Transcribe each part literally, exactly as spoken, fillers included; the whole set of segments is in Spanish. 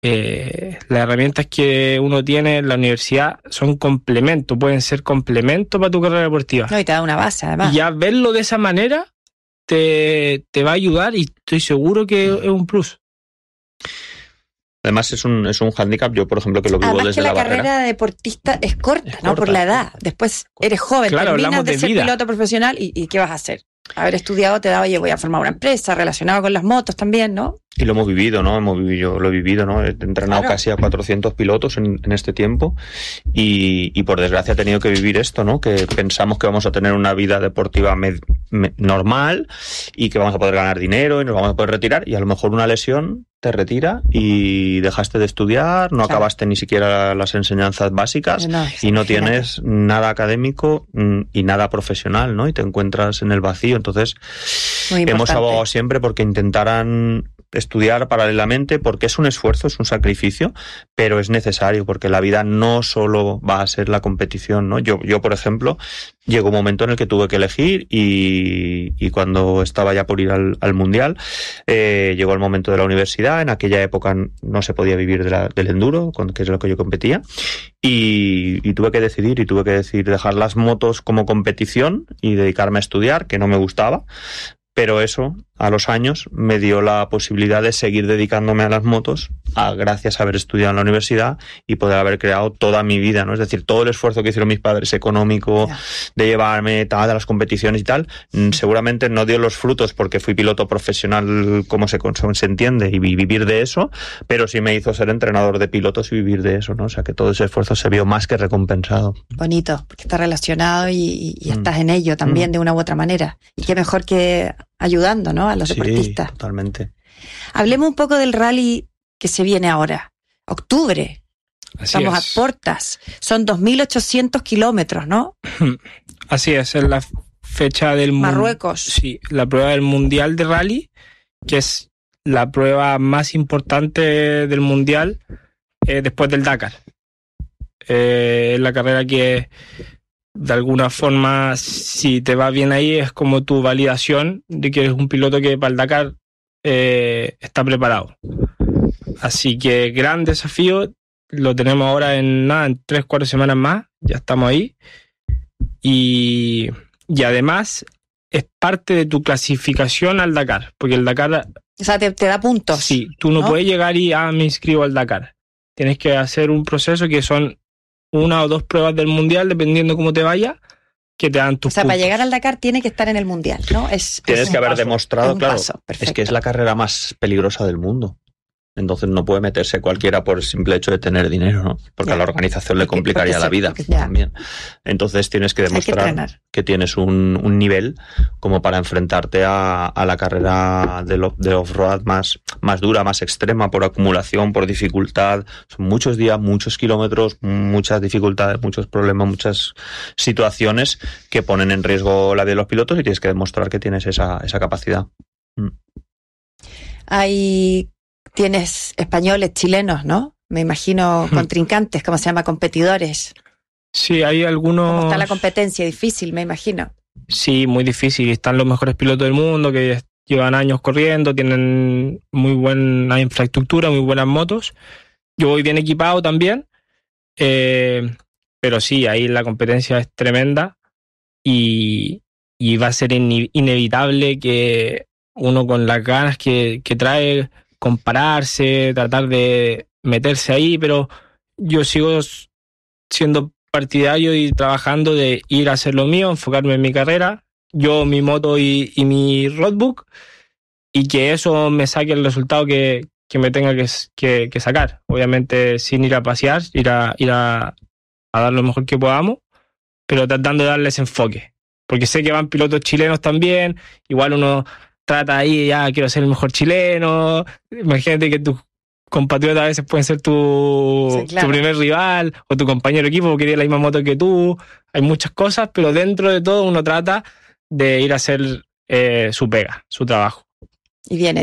eh, las herramientas que uno tiene en la universidad son complemento, pueden ser complemento para tu carrera deportiva. No, y te da una base, además. Y ya verlo de esa manera te, te va a ayudar y estoy seguro que es un plus. Además es un, es un hándicap, yo por ejemplo que lo vivo Además desde que la, la barrera. carrera de deportista es corta, Es ¿no? corta, Por la edad. Después eres joven, claro, terminas de, de ser vida. piloto profesional y, y ¿qué vas a hacer? Haber estudiado te da, oye, voy a formar una empresa relacionada con las motos también, ¿no? Y lo hemos vivido, ¿no? Hemos vivido, yo lo he vivido, ¿no? He entrenado Claro. casi a cuatrocientos pilotos en, en este tiempo y, y por desgracia he tenido que vivir esto, ¿no? Que pensamos que vamos a tener una vida deportiva med, med, normal y que vamos a poder ganar dinero y nos vamos a poder retirar y a lo mejor una lesión te retira y dejaste de estudiar, no Claro. acabaste ni siquiera las enseñanzas básicas No, y no imagínate. tienes nada académico y nada profesional, ¿no? Y te encuentras en el vacío. Entonces, Muy hemos importante. abogado siempre porque intentaran estudiar paralelamente, porque es un esfuerzo, es un sacrificio, pero es necesario, porque la vida no solo va a ser la competición, ¿no? Yo, yo por ejemplo, llegó un momento en el que tuve que elegir y, y cuando estaba ya por ir al, al Mundial, eh, llegó el momento de la universidad. En aquella época no se podía vivir de la, del enduro, que es lo que yo competía, y, y tuve que decidir, y tuve que decidir dejar las motos como competición y dedicarme a estudiar, que no me gustaba. Pero eso, a los años, me dio la posibilidad de seguir dedicándome a las motos, a, gracias a haber estudiado en la universidad y poder haber creado toda mi vida, ¿no? Es decir, todo el esfuerzo que hicieron mis padres económico, Ya. de llevarme tal, a las competiciones y tal, seguramente no dio los frutos porque fui piloto profesional, como se, como se entiende, y vivir de eso, pero sí me hizo ser entrenador de pilotos y vivir de eso, ¿no? O sea, que todo ese esfuerzo se vio más que recompensado. Bonito, porque está relacionado y, y, y Mm. estás en ello también Mm. de una u otra manera. Y qué mejor que ayudando, ¿no? A los Sí, deportistas. totalmente. Hablemos un poco del rally que se viene ahora. Octubre. Así Estamos es. a portas. Son dos mil ochocientos kilómetros, ¿no? Así es, es la fecha del mun- Marruecos. Sí, la prueba del Mundial de Rally, que es la prueba más importante del Mundial eh, después del Dakar. Eh, es la carrera que de alguna forma, si te va bien ahí, es como tu validación de que eres un piloto que para el Dakar eh, está preparado. Así que gran desafío, lo tenemos ahora en nada, en tres, cuatro semanas más, ya estamos ahí. Y, y además es parte de tu clasificación al Dakar, porque el Dakar, O sea, te, te da puntos. sí, tú no, ¿no? puedes llegar y ah, me inscribo al Dakar. Tienes que hacer un proceso que son una o dos pruebas del Mundial, dependiendo cómo te vaya, que te dan O tus sea, para puntos. llegar al Dakar tiene que estar en el Mundial, ¿no? Es, Tienes es que un haber paso, demostrado, es un claro, paso, es que perfecto. es la carrera más peligrosa del mundo. Entonces no puede meterse cualquiera por el simple hecho de tener dinero, ¿no? Porque Ya. a la organización le Porque- complicaría porque la se- vida porque- ya. también. Entonces tienes que Hay que demostrar entrenar. que tienes un, un nivel como para enfrentarte a, a la carrera de, lo, de off-road más, más dura, más extrema, por acumulación, por dificultad. Son muchos días, muchos kilómetros, muchas dificultades, muchos problemas, muchas situaciones que ponen en riesgo la vida de los pilotos y tienes que demostrar que tienes esa, esa capacidad. Hay, tienes españoles, chilenos, ¿no? Me imagino contrincantes, ¿cómo se llama? Competidores. Sí, hay algunos... ¿Cómo está la competencia? Difícil, me imagino. Sí, muy difícil. Están los mejores pilotos del mundo que llevan años corriendo, tienen muy buena infraestructura, muy buenas motos. Yo voy bien equipado también, eh, pero sí, ahí la competencia es tremenda y, y va a ser in- inevitable que uno con las ganas que, que trae compararse, tratar de meterse ahí, pero yo sigo siendo partidario y trabajando de ir a hacer lo mío, enfocarme en mi carrera, yo, mi moto y, y mi roadbook, y que eso me saque el resultado que, que me tenga que, que, que sacar. Obviamente sin ir a pasear, ir a, ir a, a dar lo mejor que podamos, pero tratando de darles enfoque. Porque sé que van pilotos chilenos también, igual uno trata ahí, ya quiero ser el mejor chileno, imagínate que tus compatriotas a veces pueden ser tu, Sí, claro. tu primer rival o tu compañero de equipo porque tiene la misma moto que tú, hay muchas cosas, pero dentro de todo uno trata de ir a hacer eh, su pega, su trabajo. Y bien hecho.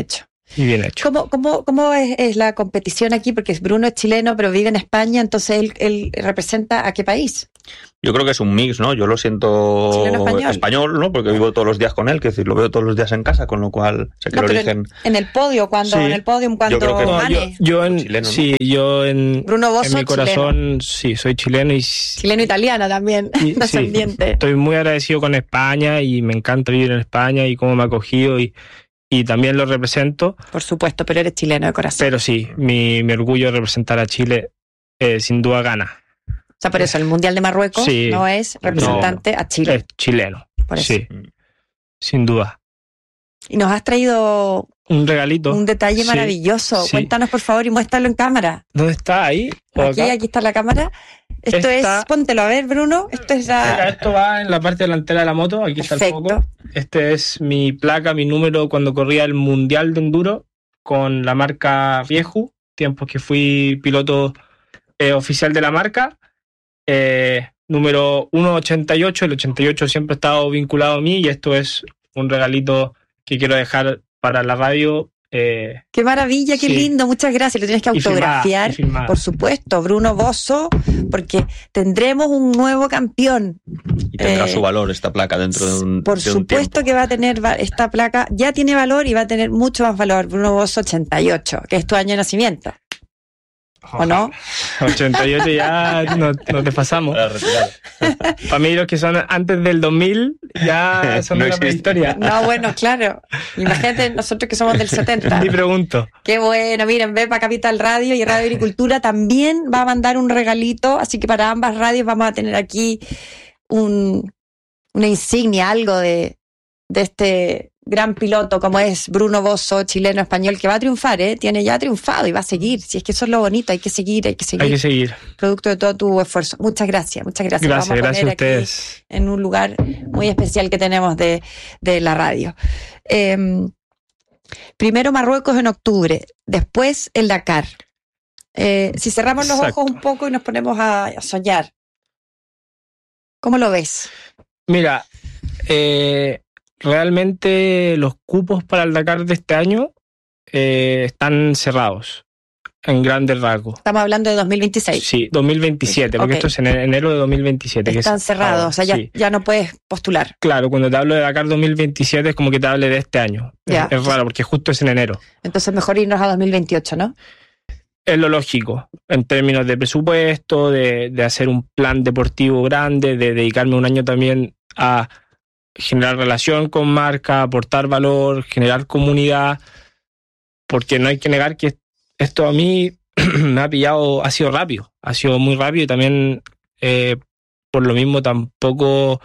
y bien hecho. ¿Cómo, cómo, cómo es, es la competición aquí? Porque Bruno es chileno, pero vive en España, entonces él, él representa ¿a qué país? Yo creo que es un mix, ¿no? Yo lo siento Chileno-español. español, ¿no? Porque vivo todos los días con él, que decir, lo veo todos los días en casa, con lo cual sé que No, el pero origen... en, en el podio, cuando Sí, en el podium, cuando yo creo que no, gane. yo, yo en, Chileno, ¿no? sí, yo en, Bruno Bosso, en mi corazón, sí, soy chileno y, Chileno-italiano también, y- sí, descendiente. estoy muy agradecido con España y me encanta vivir en España y cómo me ha acogido y, y también lo represento. Por supuesto, pero eres chileno de corazón. Pero sí, mi, mi orgullo de representar a Chile eh, sin duda gana. O sea, por eso el Mundial de Marruecos Sí. no es representante a Chile. Es chileno, Por eso. sí, sin duda. Y nos has traído Un regalito. un detalle Sí, maravilloso. sí. Cuéntanos, por favor, y muéstralo en cámara. ¿Dónde está? ¿Ahí? ¿O Aquí, acá? aquí está la cámara. Esto Esta- es, póntelo a ver, Bruno. Esto es Acá la... esto va en la parte delantera de la moto, aquí está el Perfecto. foco. Este es mi placa, mi número cuando corría el Mundial de Enduro con la marca Vieju, tiempos que fui piloto eh, oficial de la marca. Eh, número ciento ochenta y ocho, el ochenta y ocho siempre ha estado vinculado a mí y esto es un regalito que quiero dejar para la radio. Eh, Qué maravilla, qué Sí. lindo. Muchas gracias. Lo tienes que y firmada, autografiar. y firmada. Por supuesto, Bruno Bosso, porque tendremos un nuevo campeón. Y tendrá Eh, su valor esta placa dentro de un Por de un supuesto tiempo. que va a tener va- esta placa, ya tiene valor y va a tener mucho más valor. Bruno Bosso ochenta y ocho, que es tu año de nacimiento, ¿o no? ochenta y ocho ya no, no te pasamos. Para retirar. Para mí los que son antes del dos mil ya son No de la existe. prehistoria. No, bueno, claro. Imagínate nosotros que somos del setenta. Ni pregunto. Qué bueno, miren, ve para Capital Radio y Radio Agricultura también va a mandar un regalito, así que para ambas radios vamos a tener aquí un, una insignia, algo de, de este gran piloto como es Bruno Bosso, chileno español, que va a triunfar, ¿eh? Tiene ya triunfado y va a seguir. Si es que eso es lo bonito, hay que seguir, hay que seguir, Hay que seguir. producto de todo tu esfuerzo. Muchas gracias, muchas gracias. Gracias, Vamos a gracias a poner aquí ustedes. en un lugar muy especial que tenemos de, de la radio. Eh, primero Marruecos en octubre, después el Dakar. Eh, si cerramos los Exacto. ojos un poco y nos ponemos a, a soñar, ¿cómo lo ves? Mira, eh, realmente los cupos para el Dakar de este año eh, están cerrados, en grandes rasgos. Estamos hablando de dos mil veintiséis. Sí, dos mil veintisiete, porque Ok. esto es en enero de dos mil veintisiete. que Están es cerrados, ahora, o sea, ya, sí. ya no puedes postular. Claro, cuando te hablo de Dakar dos mil veintisiete es como que te hable de este año. Es- Ya. Es, raro porque justo es en enero. Entonces mejor irnos a dos mil veintiocho, ¿no? Es lo lógico, en términos de presupuesto, de, de hacer un plan deportivo grande, de dedicarme un año también a generar relación con marca, aportar valor, generar comunidad, porque no hay que negar que esto a mí me ha pillado, ha sido rápido, ha sido muy rápido y también eh, por lo mismo tampoco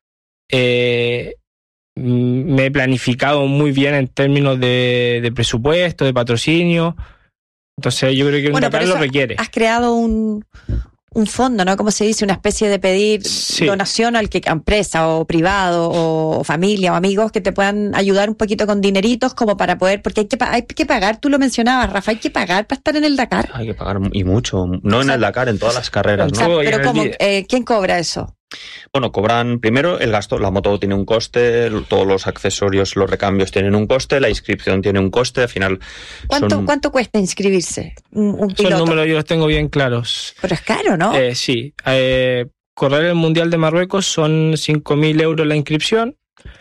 eh, me he planificado muy bien en términos de, de presupuesto, de patrocinio. Entonces yo creo que un Bueno, Dakar por lo eso requiere. Has creado un, un fondo, ¿no? Como se dice, una especie de pedir Sí. donación al que a empresa o privado o familia o amigos que te puedan ayudar un poquito con dineritos como para poder, porque hay que, pa- hay que pagar, tú lo mencionabas, Rafa, hay que pagar para estar en el Dakar. Hay que pagar y mucho. No O en sea, el Dakar, en todas las carreras, O sea, ¿no? Todo y en pero el ¿cómo? día. Eh, ¿Quién cobra eso? Bueno, cobran primero el gasto, la moto tiene un coste, todos los accesorios, los recambios tienen un coste, la inscripción tiene un coste, al final ¿Cuánto, son... ¿cuánto cuesta inscribirse un, un Esos piloto? números yo los tengo bien claros. Pero es caro, ¿no? Eh, sí, eh, correr el Mundial de Marruecos son cinco mil euros la inscripción.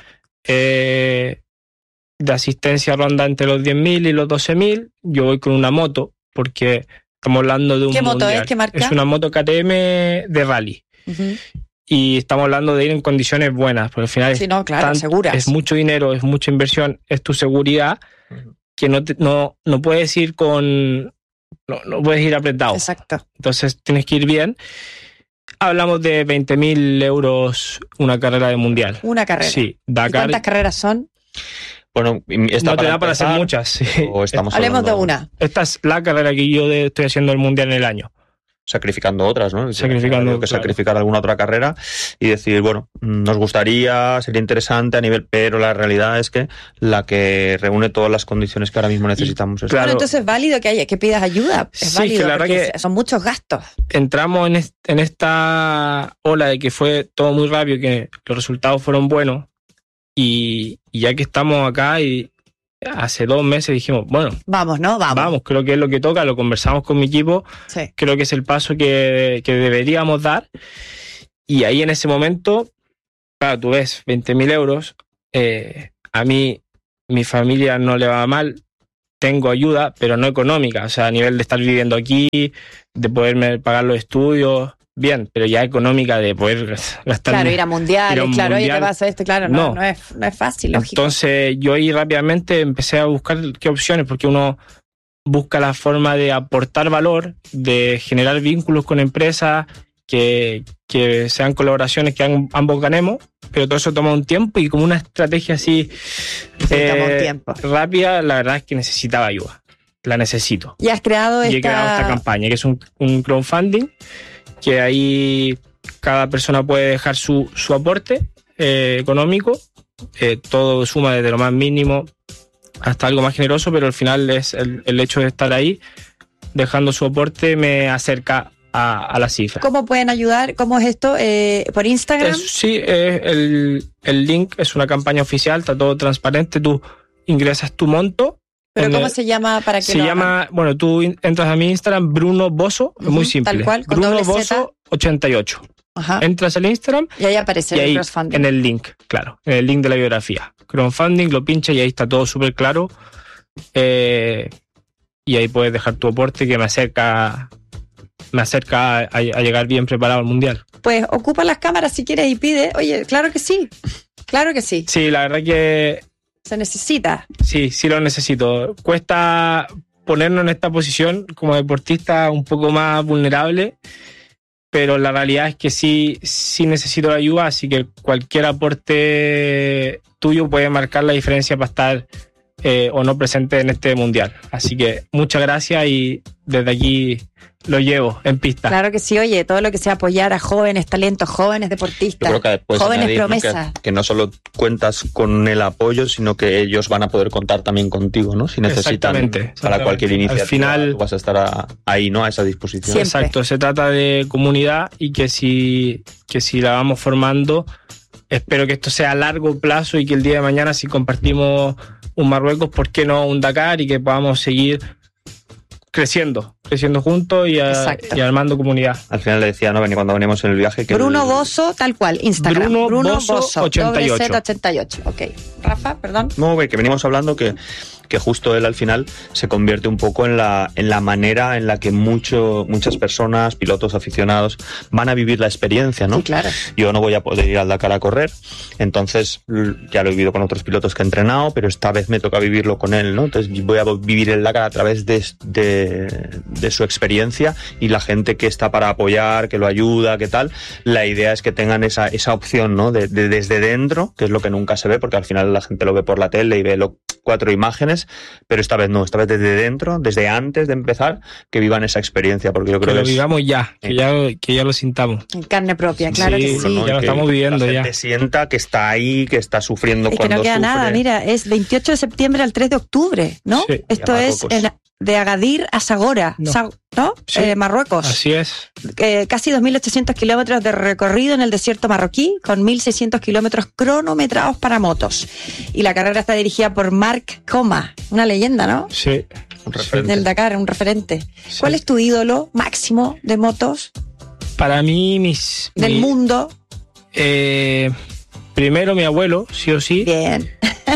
Eh, de asistencia ronda entre los diez mil y los doce mil. Yo voy con una moto porque estamos hablando de un ¿Qué moto mundial. es? ¿Qué marca? Es una moto K T M de rally. Ujú. Y estamos hablando de ir en condiciones buenas, porque al final Sí, es, no, claro, tan- seguras. es mucho dinero, es mucha inversión, es tu seguridad, que no, te- no, no puedes ir con... No, no puedes ir apretado. Exacto. Entonces tienes que ir bien. Hablamos de veinte mil euros una carrera de mundial. Una carrera. Sí, ¿Y Dakar cuántas carreras son? Bueno, esta no te da para hacer empezar, muchas. sí. o estamos Hablemos de hablando- una. Esta es la carrera que yo de- estoy haciendo el mundial en el año. Sacrificando otras, ¿no? Sacrificando, Hay que claro. sacrificar alguna otra carrera y decir, bueno, nos gustaría, sería interesante a nivel, pero la realidad es que la que reúne todas las condiciones que ahora mismo necesitamos es claro. Bueno, entonces es válido que haya, que pidas ayuda. Es Sí, válido que la verdad porque que- son muchos gastos. Entramos en, est- en esta ola de que fue todo muy rápido, que los resultados fueron buenos y, y ya que estamos acá y hace dos meses dijimos, bueno, vamos, ¿no? Vamos. Vamos, creo que es lo que toca, lo conversamos con mi equipo, sí. Creo que es el paso que, que deberíamos dar. Y ahí en ese momento, claro, tú ves, veinte mil euros, eh, a mí, mi familia no le va mal, tengo ayuda, pero no económica, o sea, a nivel de estar viviendo aquí, de poderme pagar los estudios, bien, pero ya económica de poder gastar. Claro, ir a mundiales, ir a claro, mundial, oye, ¿qué pasa esto? Claro, no, no, no, es, no es fácil, lógico. Entonces yo ahí rápidamente empecé a buscar qué opciones, porque uno busca la forma de aportar valor, de generar vínculos con empresas, que, que sean colaboraciones que ambos ganemos, pero todo eso toma un tiempo y como una estrategia así sí, eh, toma un tiempo. rápida, la verdad es que necesitaba ayuda, la necesito. Y has creado esta... Y he creado esta campaña, que es un, un crowdfunding, que ahí cada persona puede dejar su, su aporte eh, económico, eh, todo suma desde lo más mínimo hasta algo más generoso, pero al final es el, el hecho de estar ahí dejando su aporte me acerca a, a la cifra. ¿Cómo pueden ayudar? ¿Cómo es esto? Eh, ¿Por Instagram? Es, sí, eh, el, el link es una campaña oficial, está todo transparente, tú ingresas tu monto. ¿Pero cómo el, se llama para que Se llama, hagan? Bueno, tú entras a mi Instagram, Bruno Bosso, uh-huh, muy simple. Tal cual, con Bruno Bosso ochenta y ocho. Ajá. Entras al Instagram y ahí aparece y el ahí, crowdfunding. En el link, claro, en el link de la biografía. Crowdfunding, lo pinchas y ahí está todo súper claro. Eh, y ahí puedes dejar tu aporte que me acerca, me acerca a, a llegar bien preparado al mundial. Pues ocupa las cámaras si quieres y pide. Oye, claro que sí, claro que sí. Sí, la verdad que... Se necesita. Sí, sí lo necesito. Cuesta ponernos en esta posición como deportista un poco más vulnerable, pero la realidad es que sí, sí necesito la ayuda, así que cualquier aporte tuyo puede marcar la diferencia para estar eh, o no presente en este mundial. Así que muchas gracias y desde aquí lo llevo en pista. Claro que sí, oye, todo lo que sea apoyar a jóvenes talentos, jóvenes deportistas, Yo creo que jóvenes añadir, promesas. ¿no? que, que no solo cuentas con el apoyo, sino que ellos van a poder contar también contigo, ¿no? Si necesitan exactamente, para exactamente. cualquier iniciativa, al final, tú vas a estar a, ahí, ¿no? A esa disposición. Siempre. Exacto, se trata de comunidad y que si, que si la vamos formando, espero que esto sea a largo plazo y que el día de mañana si compartimos un Marruecos, ¿por qué no un Dakar? Y que podamos seguir creciendo, creciendo juntos y, a, y armando comunidad. Al final le decía, ¿no? Cuando veníamos en el viaje que Bruno el... Bosso, tal cual, Instagram. Bruno, Bruno Bosso, Bosso ochenta y ocho. ochenta y ocho. Ok. Rafa, perdón. No, que venimos hablando que, que justo él al final se convierte un poco en la, en la manera en la que mucho, muchas personas, pilotos aficionados, van a vivir la experiencia, ¿no? Sí, claro. Yo no voy a poder ir al Dakar a correr, entonces ya lo he vivido con otros pilotos que he entrenado, pero esta vez me toca vivirlo con él, ¿no? Entonces voy a vivir el Dakar a través de, de, de su experiencia y la gente que está para apoyar, que lo ayuda, que tal. La idea es que tengan esa, esa opción, ¿no? De, de, desde dentro, que es lo que nunca se ve, porque al final la gente lo ve por la tele y ve lo, cuatro imágenes, pero esta vez no, esta vez desde dentro, desde antes de empezar, que vivan esa experiencia, porque yo creo que que lo es... vivamos ya, que ya, que ya lo sintamos. En carne propia, claro sí, que sí. No, ya lo que estamos viviendo la ya. gente sienta que está ahí, que está sufriendo es cuando que no queda sufre. nada, mira, es veintiocho de septiembre al tres de octubre, ¿no? Sí, esto es en, de Agadir a Zagora, no, Sa- ¿no? Sí, eh, Marruecos. Así es. Eh, casi dos mil ochocientos kilómetros de recorrido en el desierto marroquí, con mil seiscientos kilómetros cronometrados para motos. Y la carrera está dirigida por Marc Coma, una leyenda, ¿no? Sí. Un referente. Del Dakar, un referente. Sí. ¿Cuál es tu ídolo máximo de motos Para mí, mis... del mi, mundo? Eh, primero mi abuelo, sí o sí. Bien.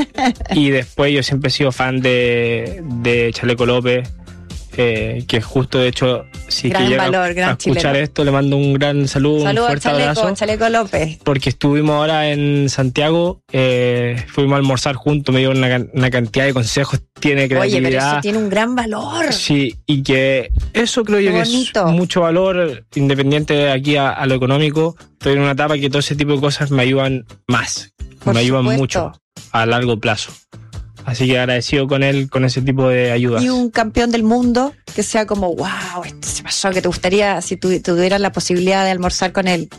Y después yo siempre he sido fan de, de Chaleco López, eh, que justo de hecho, si Gran que llega valor, gran a escuchar chileno. esto, le mando un gran saludo, Saludos un a fuerte Chaleco, abrazo. Chaleco López. Porque estuvimos ahora en Santiago, eh, fuimos a almorzar juntos, me dio una, una cantidad de consejos, tiene creatividad. Oye, pero eso tiene un gran valor. Sí, y que eso creo yo Qué que bonito. es mucho valor, independiente de aquí a, a lo económico. Estoy en una etapa que todo ese tipo de cosas me ayudan más, Por me ayudan supuesto. mucho a largo plazo. Así que agradecido con él, con ese tipo de ayudas. Y un campeón del mundo que sea como, wow, esto se pasó, que te gustaría, si tu, tuvieras la posibilidad de almorzar con él,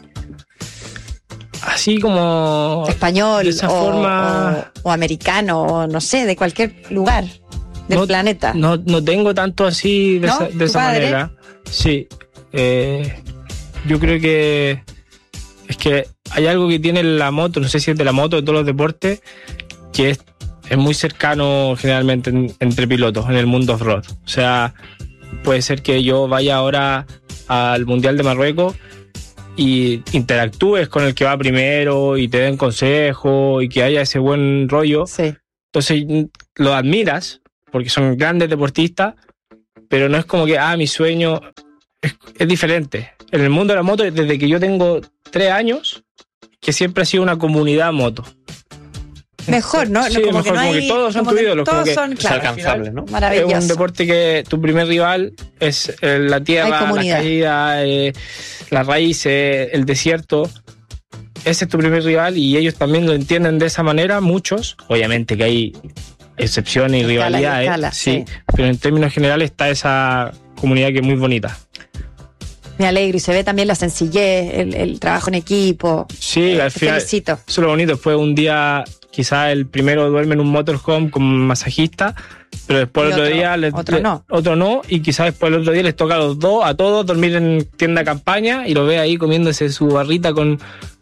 Así como... español de esa o, forma- o, o americano, o no sé, de cualquier lugar del no, planeta. No, no tengo tanto así de ¿No? esa, de ¿Tu esa padre? manera. Sí. Eh, yo creo que es que hay algo que tiene la moto, no sé si es de la moto, de todos los deportes, que es es muy cercano generalmente en, entre pilotos en el mundo off-road. O sea, puede ser que yo vaya ahora al Mundial de Marruecos y interactúes con el que va primero y te den consejos y que haya ese buen rollo. Sí. Entonces lo admiras porque son grandes deportistas, pero no es como que, ah, mi sueño es, es diferente. En el mundo de la moto, desde que yo tengo tres años, que siempre ha sido una comunidad moto. Mejor, ¿no? Sí, como mejor, que no como hay, que todos son como tus que ídolos. Todos como que son, claro, es alcanzable, ¿no? Maravilloso. Es un deporte que tu primer rival es eh, la tierra, la caída, eh, las raíces, el desierto. Ese es tu primer rival y ellos también lo entienden de esa manera, muchos. Obviamente que hay excepciones y Escala y rivalidades, escala, sí, sí. Pero en términos generales está esa comunidad que es muy bonita. Me alegro y se ve también la sencillez, el, el trabajo en equipo. Sí, eh, al final, eso felicito. es lo bonito. Después un día, quizás el primero duerme en un motorhome con un masajista, pero después el otro, otro día... Les, otro no. Otro no, y quizás después el otro día les toca a los dos, a todos, dormir en tienda campaña y lo ve ahí comiéndose su barrita con...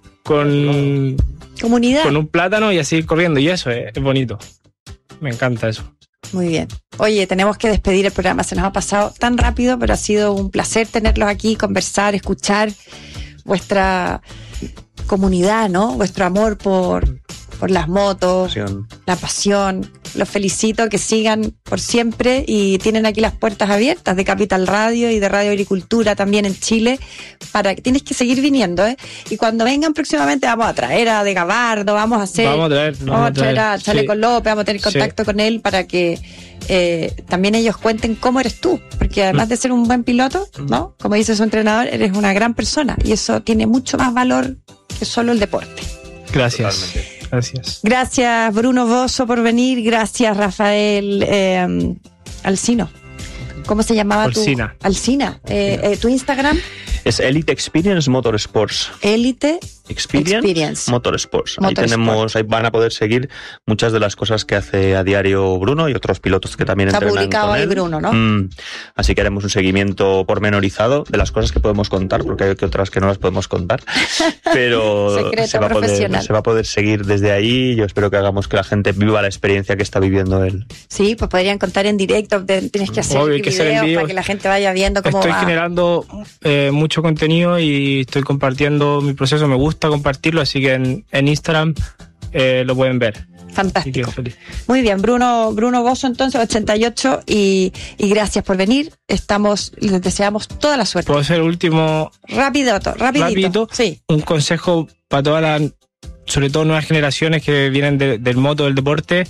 con comunidad. Con un plátano y así corriendo, y eso es, es bonito. Me encanta eso. Muy bien. Oye, tenemos que despedir el programa. Se nos ha pasado tan rápido, pero ha sido un placer tenerlos aquí, conversar, escuchar vuestra comunidad, ¿no? Vuestro amor por, por las motos, Pasión. la pasión. Los felicito, que sigan por siempre y tienen aquí las puertas abiertas de Capital Radio y de Radio Agricultura también en Chile, para que tienes que seguir viniendo, ¿eh? Y cuando vengan próximamente vamos a traer a De Gabardo, vamos a hacer... Vamos a traer, vamos vamos a traer a sí. Chaleco López, vamos a tener contacto Sí. con él para que eh, también ellos cuenten cómo eres tú, porque además de ser un buen piloto, ¿no? Como dice su entrenador, eres una gran persona y eso tiene mucho más valor que solo el deporte. Gracias. Totalmente. Gracias. Gracias Bruno Bosso por venir, gracias Rafael eh, Alcino. ¿Cómo se llamaba Alsina. tu Alsina? Eh, eh, ¿Tu Instagram? Es Elite Experience Motorsports. Elite Experience, Experience. Motorsports. Ahí Motorsport. tenemos, ahí van a poder seguir muchas de las cosas que hace a diario Bruno y otros pilotos que también Está entrenan publicado con ahí él. Bruno, ¿no? Mm, así que haremos un seguimiento pormenorizado de las cosas que podemos contar, porque hay otras que no las podemos contar. Pero Secreto se va, a poder, profesional. se va a poder seguir desde ahí. Yo espero que hagamos que la gente viva la experiencia que está viviendo él. Sí, pues podrían contar en directo, te- tienes que hacer Obvio, hay que hacer videos envíos. para que la gente vaya viendo cómo Estoy va. generando eh, mucho contenido y estoy compartiendo mi proceso. Me gusta compartirlo, así que en, en Instagram eh, lo pueden ver. Así que Fantástico. feliz. Muy bien, Bruno, Bruno Bosso entonces, ochenta y ocho, y, y gracias por venir. Estamos, les deseamos toda la suerte. ¿Puedo ser último Rápido, rapidito. Rapidito. Sí. un consejo para todas las, sobre todo nuevas generaciones que vienen de- del moto, del deporte,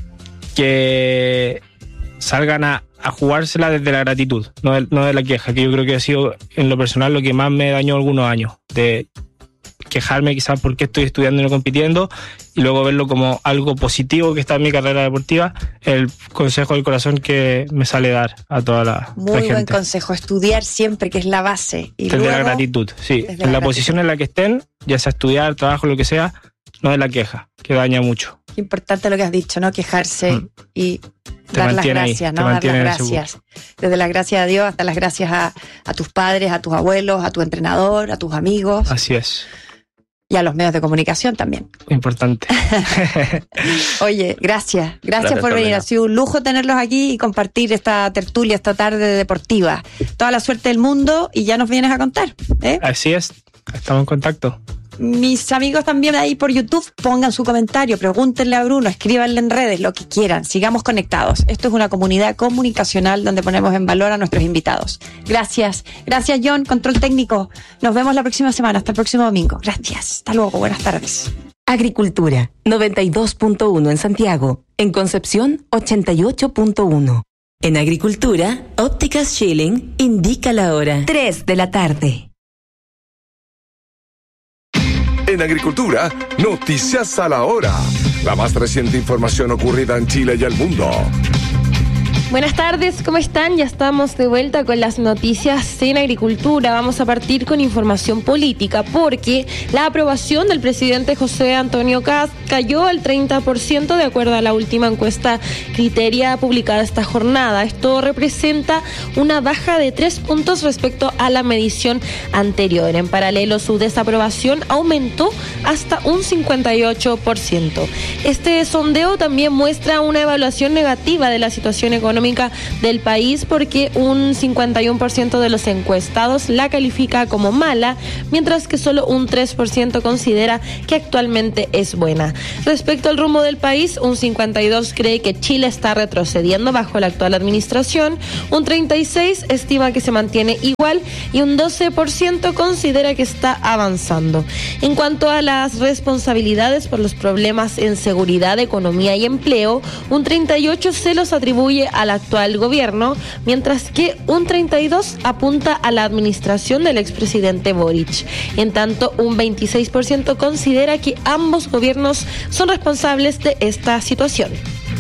que salgan a, a jugársela desde la gratitud, no de, no de la queja, que yo creo que ha sido en lo personal lo que más me dañó algunos años, de quejarme quizás por qué estoy estudiando y no compitiendo, y luego verlo como algo positivo que está en mi carrera deportiva, el consejo del corazón que me sale dar a toda la, Muy la buen gente. consejo, estudiar siempre, que es la base. Y Desde luego, la gratitud, sí. desde En la la, gratitud. posición en la que estén, ya sea estudiar, trabajo, lo que sea, no de la queja, que daña mucho. qué importante lo que has dicho, ¿no? Quejarse Mm. y Te dar las mantiene ahí, gracias, te ¿no? Dar las mantiene en ese gracias. Desde las gracias a Dios hasta las gracias a, a tus padres, a tus abuelos, a tu entrenador, a tus amigos Así es, y a los medios de comunicación también. importante. Oye, gracias. Gracias, Gracias, por venir. Carolina. Ha sido un lujo tenerlos aquí y compartir esta tertulia, esta tarde deportiva. Toda la suerte del mundo y ya nos vienes a contar, ¿eh? Así es, estamos en contacto. Mis amigos también ahí por YouTube, pongan su comentario, pregúntenle a Bruno, escríbanle en redes, lo que quieran. Sigamos conectados. Esto es una comunidad comunicacional donde ponemos en valor a nuestros invitados. Gracias. Gracias, John, control técnico. Nos vemos la próxima semana. Hasta el próximo domingo. Gracias. Hasta luego. Buenas tardes. Agricultura, noventa y dos punto uno en Santiago. En Concepción, ochenta y ocho punto uno. En Agricultura, Ópticas Schilling indica la hora. tres de la tarde. En Agricultura, noticias a la hora. La más reciente información ocurrida en Chile y el mundo. Buenas tardes, ¿cómo están? Ya estamos de vuelta con las noticias en agricultura. Vamos a partir con información política porque la aprobación del presidente José Antonio Kast cayó al treinta por ciento de acuerdo a la última encuesta Criteria publicada esta jornada. Esto representa una baja de tres puntos respecto a la medición anterior. En paralelo, su desaprobación aumentó hasta un cincuenta y ocho por ciento. Este sondeo también muestra una evaluación negativa de la situación económica del país porque un cincuenta y uno por ciento de los encuestados la califica como mala, mientras que solo un tres por ciento considera que actualmente es buena. Respecto al rumbo del país, un cincuenta y dos por ciento cree que Chile está retrocediendo bajo la actual administración, un treinta y seis por ciento estima que se mantiene igual y un doce por ciento considera que está avanzando. En cuanto a las responsabilidades por los problemas en seguridad, economía y empleo, un treinta y ocho por ciento se los atribuye al actual gobierno, mientras que un treinta y dos por ciento apunta a la administración del expresidente Boric. En tanto, un veintiséis por ciento considera que ambos gobiernos son responsables de esta situación.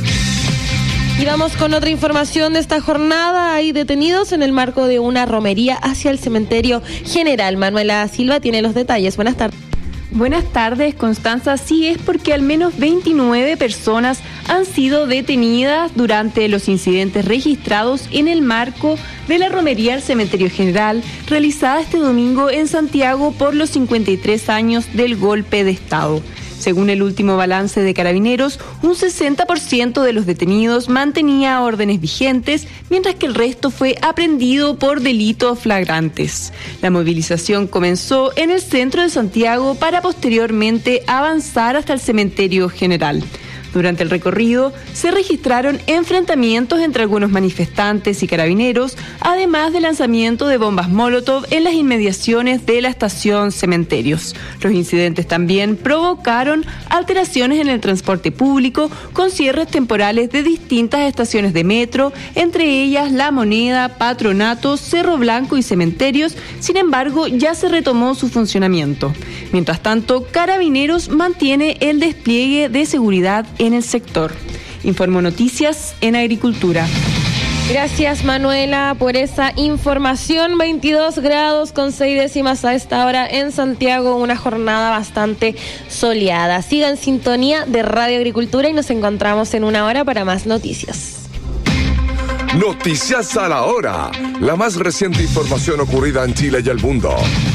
Y vamos con otra información de esta jornada. Hay detenidos en el marco de una romería hacia el cementerio general. Manuela Silva tiene los detalles. Buenas tardes. Buenas tardes, Constanza. Sí, es porque al menos veintinueve personas han sido detenidas durante los incidentes registrados en el marco de la romería al Cementerio General, realizada este domingo en Santiago por los cincuenta y tres años del golpe de Estado. Según el último balance de Carabineros, un sesenta por ciento de los detenidos mantenía órdenes vigentes, mientras que el resto fue aprehendido por delitos flagrantes. La movilización comenzó en el centro de Santiago para posteriormente avanzar hasta el Cementerio General. Durante el recorrido se registraron enfrentamientos entre algunos manifestantes y carabineros, además de lanzamiento de bombas Molotov en las inmediaciones de la estación Cementerios. Los incidentes también provocaron alteraciones en el transporte público, con cierres temporales de distintas estaciones de metro, entre ellas La Moneda, Patronato, Cerro Blanco y Cementerios. Sin embargo, ya se retomó su funcionamiento. Mientras tanto, Carabineros mantiene el despliegue de seguridad en el sector. Informo Noticias en Agricultura. Gracias, Manuela, por esa información. veintidós grados con seis décimas a esta hora en Santiago, una jornada bastante soleada. Siga en sintonía de Radio Agricultura y nos encontramos en una hora para más noticias. Noticias a la hora. La más reciente información ocurrida en Chile y el mundo.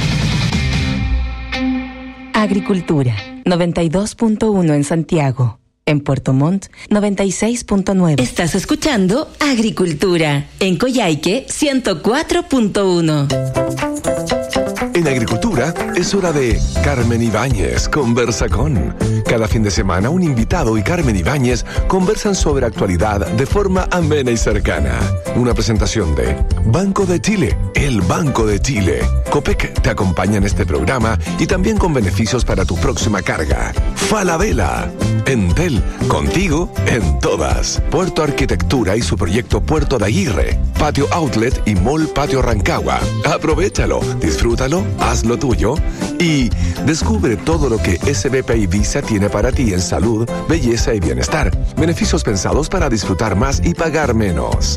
Agricultura, noventa y dos punto uno en Santiago. En Puerto Montt, noventa y seis punto nueve. Estás escuchando Agricultura. En Coyhaique, ciento cuatro punto uno. En Agricultura es hora de Carmen Ibáñez Conversa con. Cada fin de semana un invitado y Carmen Ibáñez conversan sobre actualidad de forma amena y cercana. Una presentación de Banco de Chile, el Banco de Chile. Copec te acompaña en este programa y también con beneficios para tu próxima carga. Falabella, Entel, contigo en todas. Puerto Arquitectura y su proyecto Puerto de Aguirre. Patio Outlet y Mall Patio Rancagua. Aprovechalo, disfrútalo, hazlo tuyo y descubre todo lo que S B P y Visa tiene para ti en salud, belleza y bienestar. Beneficios pensados para disfrutar más y pagar menos.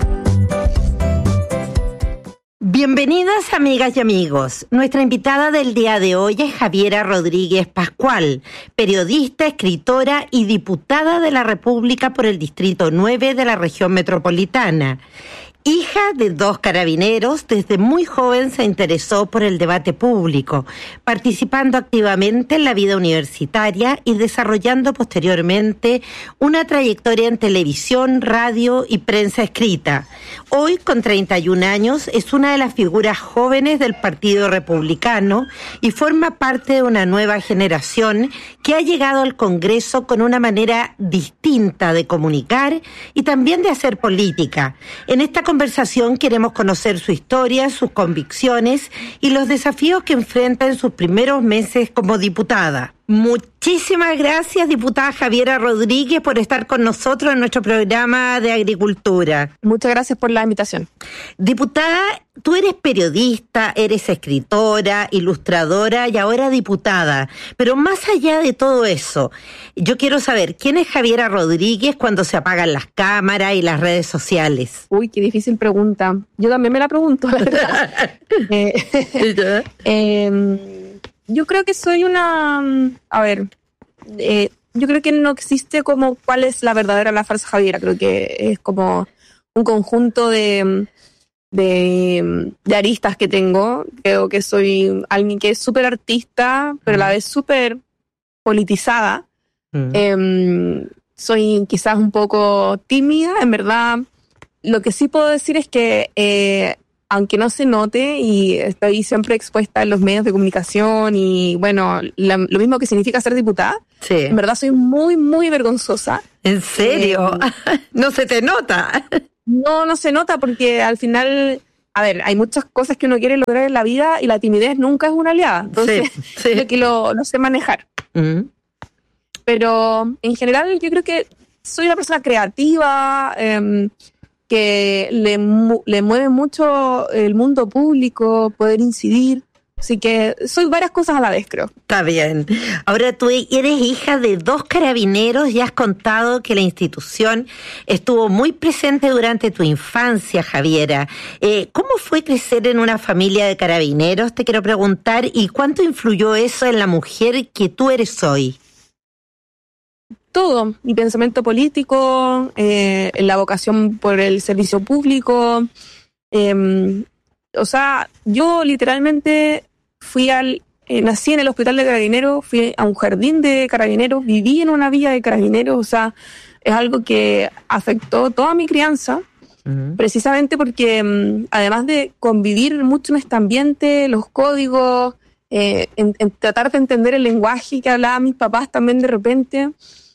Bienvenidas, amigas y amigos. Nuestra invitada del día de hoy es Javiera Rodríguez Pascual, periodista, escritora y diputada de la República por el Distrito nueve de la región metropolitana. Hija de dos carabineros, desde muy joven se interesó por el debate público, participando activamente en la vida universitaria y desarrollando posteriormente una trayectoria en televisión, radio y prensa escrita. Hoy, con treinta y un años, es una de las figuras jóvenes del Partido Republicano y forma parte de una nueva generación que ha llegado al Congreso con una manera distinta de comunicar y también de hacer política. En esta conversación queremos conocer su historia, sus convicciones y los desafíos que enfrenta en sus primeros meses como diputada. Muchísimas gracias, diputada Javiera Rodríguez, por estar con nosotros en nuestro programa de Agricultura. Muchas gracias por la invitación. Diputada, tú eres periodista, eres escritora, ilustradora y ahora diputada. Pero más allá de todo eso, yo quiero saber, ¿quién es Javiera Rodríguez cuando se apagan las cámaras y las redes sociales? Uy, qué difícil pregunta. Yo también me la pregunto, la verdad. eh, eh, Yo creo que soy una... A ver, eh, yo creo que no existe como cuál es la verdadera o la falsa Javiera. Creo que es como un conjunto de, de, de aristas que tengo. Creo que soy alguien que es súper artista, pero a la vez súper politizada. Mm. Eh, soy quizás un poco tímida, en verdad. Lo que sí puedo decir es que... Eh, aunque no se note, y estoy siempre expuesta en los medios de comunicación y, bueno, la, lo mismo que significa ser diputada, sí. En verdad soy muy, muy vergonzosa. ¿En serio? Eh, no se te nota. No, no se nota porque al final, a ver, hay muchas cosas que uno quiere lograr en la vida y la timidez nunca es una aliada. Entonces, sí, sí. Creo que lo, lo sé manejar. Uh-huh. Pero, en general, yo creo que soy una persona creativa, eh, que le, le mueve mucho el mundo público, poder incidir. Así que soy varias cosas a la vez, creo. Está bien. Ahora tú eres hija de dos carabineros y has contado que la institución estuvo muy presente durante tu infancia, Javiera. Eh, ¿Cómo fue crecer en una familia de carabineros? Te quiero preguntar, ¿y cuánto influyó eso en la mujer que tú eres hoy? Todo, mi pensamiento político, eh, la vocación por el servicio público. Eh, o sea, yo literalmente fui al, eh, nací en el hospital de carabineros, fui a un jardín de carabineros, viví en una villa de carabineros, o sea, es algo que afectó toda mi crianza, uh-huh. Precisamente porque um, además de convivir mucho en este ambiente, los códigos, eh, en, en tratar de entender el lenguaje que hablaban mis papás también de repente.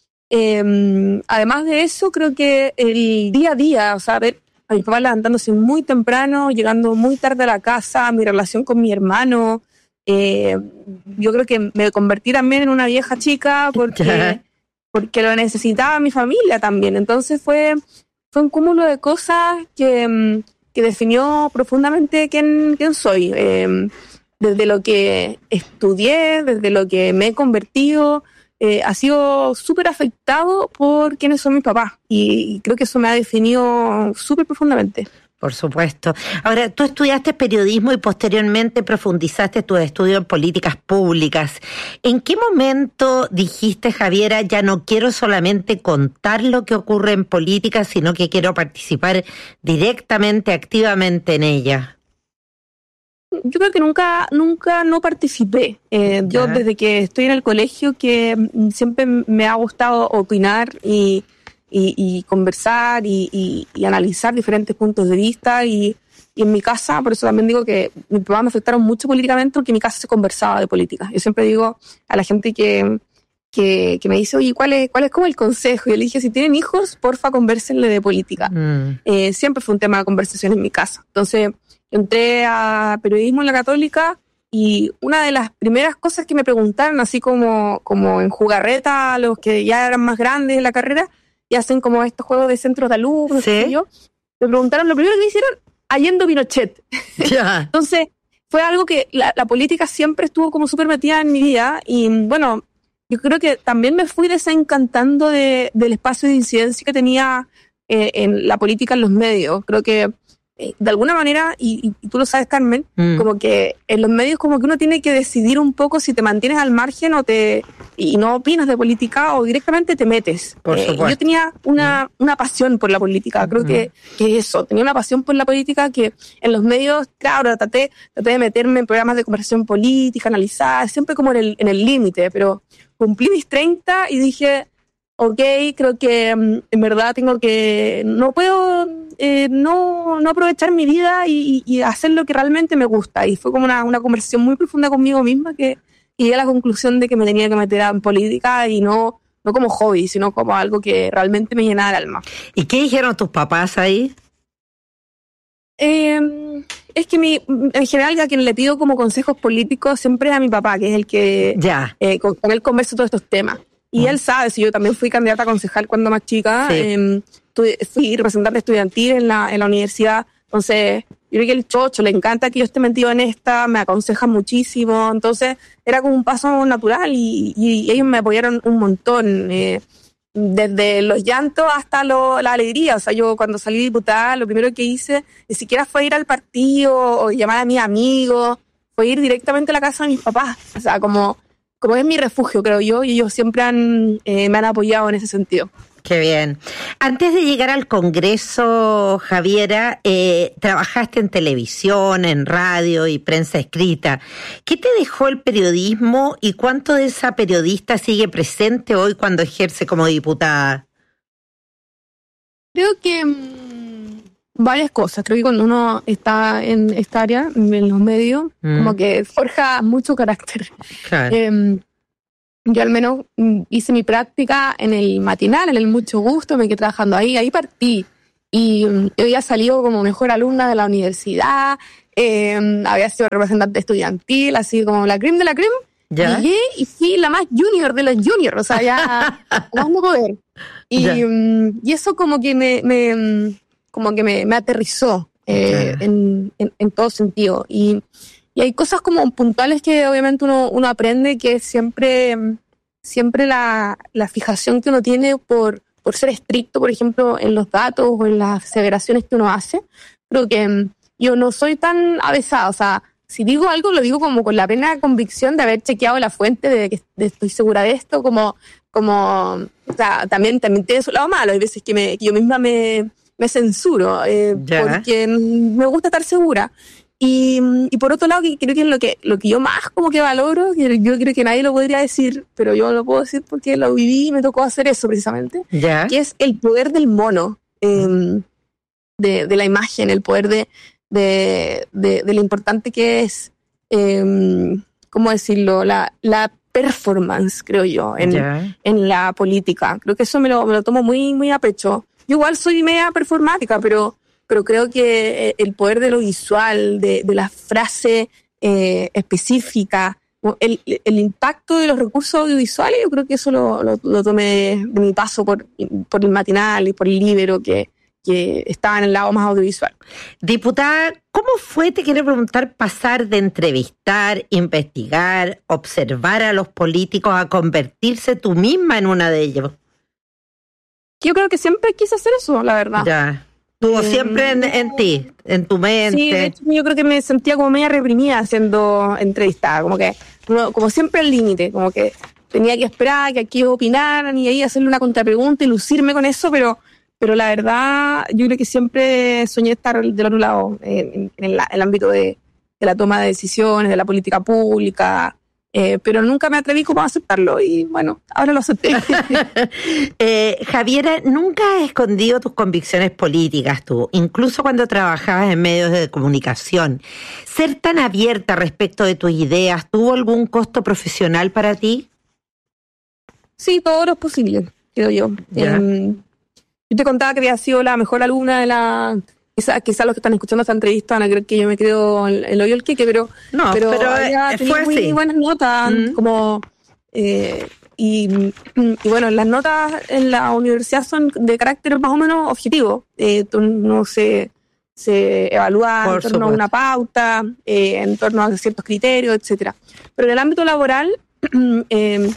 Eh, además de eso, creo que el día a día, o sea, ver a mis papás levantándose muy temprano, llegando muy tarde a la casa, mi relación con mi hermano, eh, yo creo que me convertí también en una vieja chica porque, porque lo necesitaba mi familia también. Entonces fue, fue un cúmulo de cosas que, que definió profundamente quién, quién soy. Eh, desde lo que estudié, desde lo que me he convertido, Eh, ha sido súper afectado por quiénes son mis papás y, y creo que eso me ha definido súper profundamente. Por supuesto. Ahora, tú estudiaste periodismo y posteriormente profundizaste tus estudios en políticas públicas. ¿En qué momento dijiste, Javiera, ya no quiero solamente contar lo que ocurre en política, sino que quiero participar directamente, activamente en ella? Yo creo que nunca, nunca no participé. Eh, yo desde que estoy en el colegio que siempre me ha gustado opinar y, y, y conversar y, y, y analizar diferentes puntos de vista y, y en mi casa, por eso también digo que mis papás me afectaron mucho políticamente porque en mi casa se conversaba de política. Yo siempre digo a la gente que, que, que me dice, oye, ¿cuál es, cuál es como el consejo? Y yo le dije, si tienen hijos, porfa, convérsenle de política. Mm. Eh, siempre fue un tema de conversación en mi casa. Entonces, entré a periodismo en la Católica y una de las primeras cosas que me preguntaron, así como, como en jugarreta, a los que ya eran más grandes en la carrera, y hacen como estos juegos de centros de alumnos, ¿sí? Yo, me preguntaron, lo primero que hicieron, Allende Pinochet. Yeah. Entonces, fue algo que la, la política siempre estuvo como súper metida en mi vida y bueno, yo creo que también me fui desencantando de, del espacio de incidencia que tenía eh, en la política en los medios. Creo que de alguna manera, y, y tú lo sabes, Carmen, mm. como que en los medios como que uno tiene que decidir un poco si te mantienes al margen o te y no opinas de política o directamente te metes. Por eh, yo tenía una, mm. una pasión por la política, creo mm. que, que eso, tenía una pasión por la política que en los medios, claro, traté, traté de meterme en programas de conversación política, analizar, siempre como en el en el límite, pero cumplí mis treinta y dije, ok, creo que um, en verdad tengo que, no puedo eh, no, no aprovechar mi vida y, y hacer lo que realmente me gusta. Y fue como una, una conversación muy profunda conmigo misma que llegué a la conclusión de que me tenía que meter en política y no, no como hobby, sino como algo que realmente me llenaba el alma. ¿Y qué dijeron tus papás ahí? eh, es que mi, en general a quien le pido como consejos políticos siempre es a mi papá, que es el que ya. eh, con, con él converso todos estos temas. Y mm. él sabe, si yo también fui candidata a concejal cuando más chica, sí. eh, fui representante estudiantil en la, en la universidad, entonces yo creo que el chocho le encanta que yo esté metido en esta, me aconseja muchísimo, entonces era como un paso natural y, y ellos me apoyaron un montón, eh, desde los llantos hasta lo, la alegría. O sea, yo cuando salí diputada, lo primero que hice ni siquiera fue ir al partido o llamar a mis amigos, fue ir directamente a la casa de mis papás. O sea, como, como es mi refugio, creo yo, y ellos siempre han, eh, me han apoyado en ese sentido. Qué bien. Antes de llegar al Congreso, Javiera, eh, trabajaste en televisión, en radio y prensa escrita. ¿Qué te dejó el periodismo y cuánto de esa periodista sigue presente hoy cuando ejerce como diputada? Creo que mmm, varias cosas. Creo que cuando uno está en esta área, en los medios, mm. como que forja mucho carácter. Claro. Eh, Yo al menos hice mi práctica en el matinal, en el Mucho Gusto, me quedé trabajando ahí, ahí partí. Y yo había salido como mejor alumna de la universidad, eh, había sido representante estudiantil, así como la cream de la cream. ¿Ya? Llegué y fui la más junior de los juniors, o sea, ya más no poder. Y, y eso como que me, me, como que me, me aterrizó eh, en, en, en todo sentido. Y Y hay cosas como puntuales que obviamente uno, uno aprende, que es siempre, siempre la, la fijación que uno tiene por, por ser estricto, por ejemplo, en los datos o en las aseveraciones que uno hace. Creo que yo no soy tan avesada, o sea, si digo algo lo digo como con la plena convicción de haber chequeado la fuente, de que de estoy segura de esto, como, como o sea, también, también tiene su lado malo, hay veces que, me, que yo misma me, me censuro, eh, porque me gusta estar segura. Y, y por otro lado, que creo que es lo que, lo que yo más como que valoro, que yo creo que nadie lo podría decir, pero yo lo puedo decir porque lo viví y me tocó hacer eso precisamente, ¿Ya? Que es el poder del mono, eh, de, de la imagen, el poder de, de, de, de lo importante que es, eh, ¿cómo decirlo? La, la performance, creo yo, en, en la política. Creo que eso me lo, me lo tomo muy, muy a pecho. Yo igual soy media performática, pero... pero creo que el poder de lo visual, de, de la frase eh, específica, el, el impacto de los recursos audiovisuales, yo creo que eso lo, lo, lo tomé de mi paso por, por el matinal y por el Libero, que, que estaba en el lado más audiovisual. Diputada, ¿cómo fue, te quiero preguntar, pasar de entrevistar, investigar, observar a los políticos a convertirse tú misma en una de ellos? Yo creo que siempre quise hacer eso, la verdad. Ya. Estuvo siempre en, en ti, en tu mente. Sí, de hecho yo creo que me sentía como media reprimida siendo entrevistada, como que, como siempre al límite, como que tenía que esperar que aquí opinaran y ahí hacerle una contrapregunta y lucirme con eso, pero, pero la verdad yo creo que siempre soñé estar del otro lado, en, en, el, en el ámbito de, de la toma de decisiones, de la política pública. Eh, pero nunca me atreví como a aceptarlo y bueno, ahora lo acepté. eh, Javiera, nunca has escondido tus convicciones políticas tú, incluso cuando trabajabas en medios de comunicación. ¿Ser tan abierta respecto de tus ideas tuvo algún costo profesional para ti? Sí, todo lo posible, creo yo. Eh, yo te contaba que había sido la mejor alumna de la... Quizás quizá los que están escuchando esta entrevista van a creer que yo me creo el, el hoyo el queque, pero, no, pero, pero ella tenía fue muy así. buenas notas, mm. como eh, y, y bueno, las notas en la universidad son de carácter más o menos objetivo. Eh, no se, se evalúa Por en torno supuesto. a una pauta, eh, en torno a ciertos criterios, etcétera. Pero en el ámbito laboral, eh,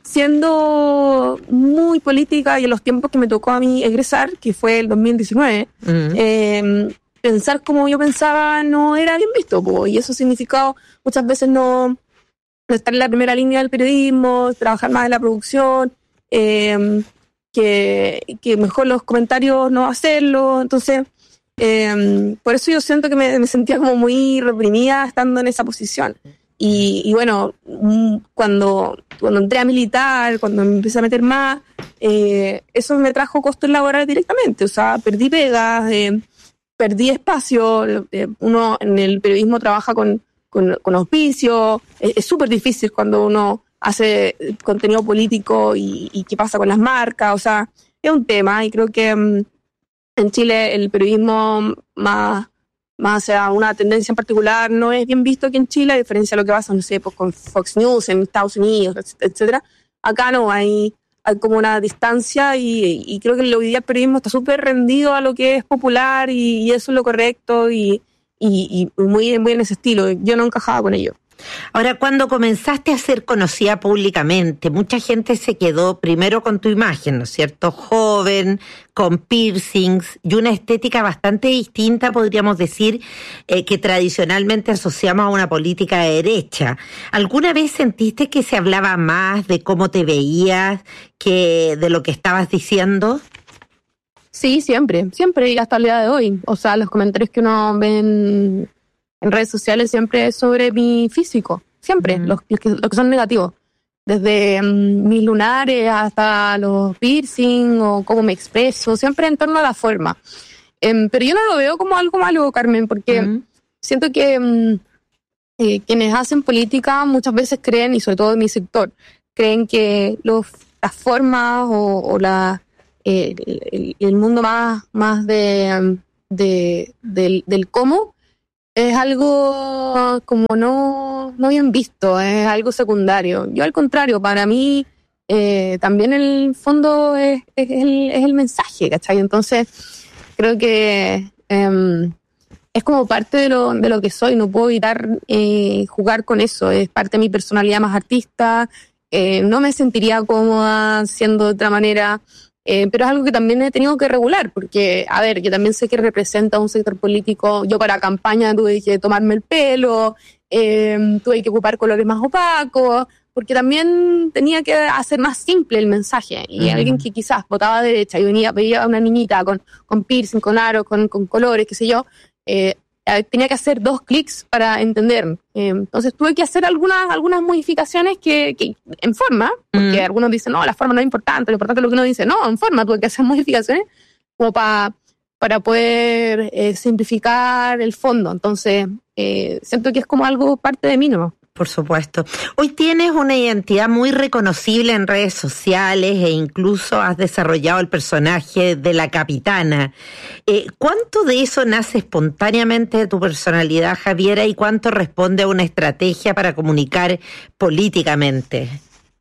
siendo muy política y en los tiempos que me tocó a mí egresar, que fue el dos mil diecinueve, uh-huh. eh, pensar como yo pensaba no era bien visto, po, y eso significaba muchas veces no, no estar en la primera línea del periodismo, trabajar más en la producción, eh, que, que mejor los comentarios no hacerlo. Entonces, eh, por eso yo siento que me, me sentía como muy reprimida estando en esa posición. Y, y bueno, cuando, cuando entré a militar, cuando me empecé a meter más, eh, eso me trajo costos laborales directamente. O sea, perdí pegas, eh, perdí espacio. Eh, uno en el periodismo trabaja con, con, con auspicio. Es súper difícil cuando uno hace contenido político y, y qué pasa con las marcas. O sea, es un tema y creo que um, en Chile el periodismo más... más hacia una tendencia en particular, no es bien visto aquí en Chile, a diferencia de lo que pasa, no sé, pues con Fox News en Estados Unidos, etcétera. Acá no, hay, hay como una distancia y, y creo que hoy día el periodismo está súper rendido a lo que es popular y, y eso es lo correcto y, y, y muy, muy en ese estilo. Yo no encajaba con ello. Ahora, cuando comenzaste a ser conocida públicamente, mucha gente se quedó primero con tu imagen, ¿no es cierto? Joven, con piercings y una estética bastante distinta, podríamos decir, eh, que tradicionalmente asociamos a una política de derecha. ¿Alguna vez sentiste que se hablaba más de cómo te veías que de lo que estabas diciendo? Sí, siempre, siempre y hasta el día de hoy. O sea, los comentarios que uno ve en, en redes sociales siempre es sobre mi físico, siempre, mm. los, los, que, los que son negativos. Desde um, mis lunares hasta los piercing o cómo me expreso, siempre en torno a la forma. Um, pero yo no lo veo como algo malo, Carmen, porque mm. siento que um, eh, quienes hacen política muchas veces creen, y sobre todo en mi sector, creen que los, las formas o, o la, eh, el, el mundo más, más de, um, de, del, del cómo es algo como no, no bien visto, es algo secundario. Yo al contrario, para mí eh, también el fondo es, es, el, es el mensaje, ¿cachai? Entonces creo que eh, es como parte de lo, de lo que soy, no puedo evitar eh, jugar con eso, es parte de mi personalidad más artista, eh, no me sentiría cómoda siendo de otra manera. Eh, pero es algo que también he tenido que regular, porque, a ver, yo también sé que representa un sector político. Yo para campaña tuve que tomarme el pelo, eh, tuve que ocupar colores más opacos, porque también tenía que hacer más simple el mensaje. Y uh-huh. alguien que quizás votaba de derecha y venía, veía a una niñita con, con piercing, con aros, con, con colores, qué sé yo, eh, tenía que hacer dos clics para entender. Eh, entonces tuve que hacer algunas algunas modificaciones que, que en forma, porque mm. algunos dicen, no, la forma no es importante, lo importante es lo que uno dice. No, en forma tuve que hacer modificaciones como para para poder eh, simplificar el fondo. Entonces eh, siento que es como algo parte de mí, ¿no? Por supuesto. Hoy tienes una identidad muy reconocible en redes sociales e incluso has desarrollado el personaje de la capitana. Eh, ¿Cuánto de eso nace espontáneamente de tu personalidad, Javiera, y cuánto responde a una estrategia para comunicar políticamente?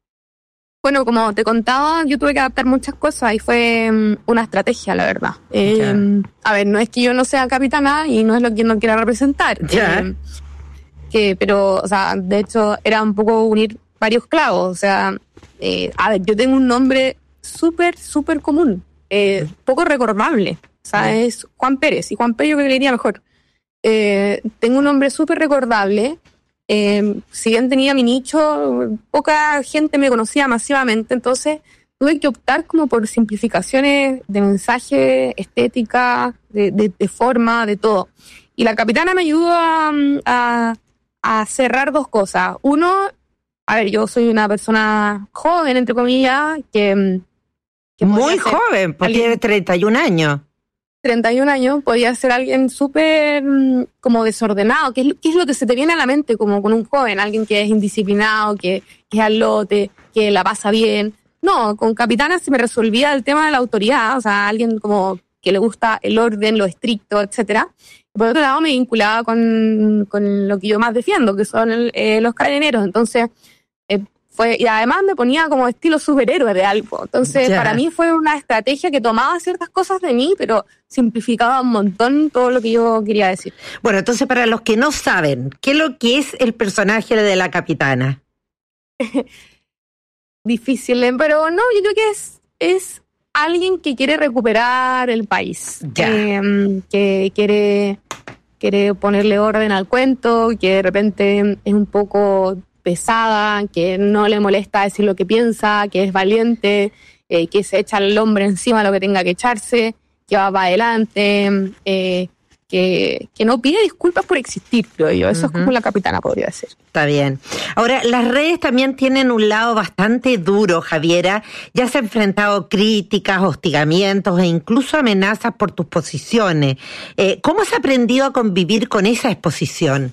Bueno, como te contaba, yo tuve que adaptar muchas cosas y fue um, una estrategia, la verdad. Eh, a ver, no es que yo no sea capitana y no es lo que no quiera representar. Ya. Eh, que, pero, o sea, de hecho, era un poco unir varios clavos. O sea, eh, a ver, yo tengo un nombre súper, súper común, eh, poco recordable. O sea, es Juan Pérez, y Juan Pérez yo creo que le diría mejor. Eh, tengo un nombre súper recordable. Eh, si bien tenía mi nicho, poca gente me conocía masivamente, entonces tuve que optar como por simplificaciones de mensaje, estética, de, de, de forma, de todo. Y la capitana me ayudó a, a, a cerrar dos cosas. Uno, a ver, yo soy una persona joven, entre comillas, que... que muy joven, porque tiene treinta y un años. treinta y un años, podía ser alguien súper como desordenado, que es, que es lo que se te viene a la mente como con un joven, alguien que es indisciplinado, que, que es al lote, que la pasa bien. No, con capitana se me resolvía el tema de la autoridad, o sea, alguien como que le gusta el orden, lo estricto, etcétera. Por otro lado, me vinculaba con, con lo que yo más defiendo, que son el, eh, los carabineros. Entonces, eh, fue, y además me ponía como estilo superhéroe de algo. Entonces, yeah. para mí fue una estrategia que tomaba ciertas cosas de mí, pero simplificaba un montón todo lo que yo quería decir. Bueno, entonces, para los que no saben, ¿qué es lo que es el personaje de la capitana? Difícil, pero no, yo creo que es... es alguien que quiere recuperar el país, eh, que quiere, quiere ponerle orden al cuento, que de repente es un poco pesada, que no le molesta decir lo que piensa, que es valiente, eh, que se echa el hombre encima lo que tenga que echarse, que va para adelante, eh, que, que no pide disculpas por existir, creo yo. Eso uh-huh. es como la capitana podría decir. Está bien. Ahora, las redes también tienen un lado bastante duro, Javiera. Ya se han enfrentado críticas, hostigamientos e incluso amenazas por tus posiciones. Eh, ¿Cómo has aprendido a convivir con esa exposición?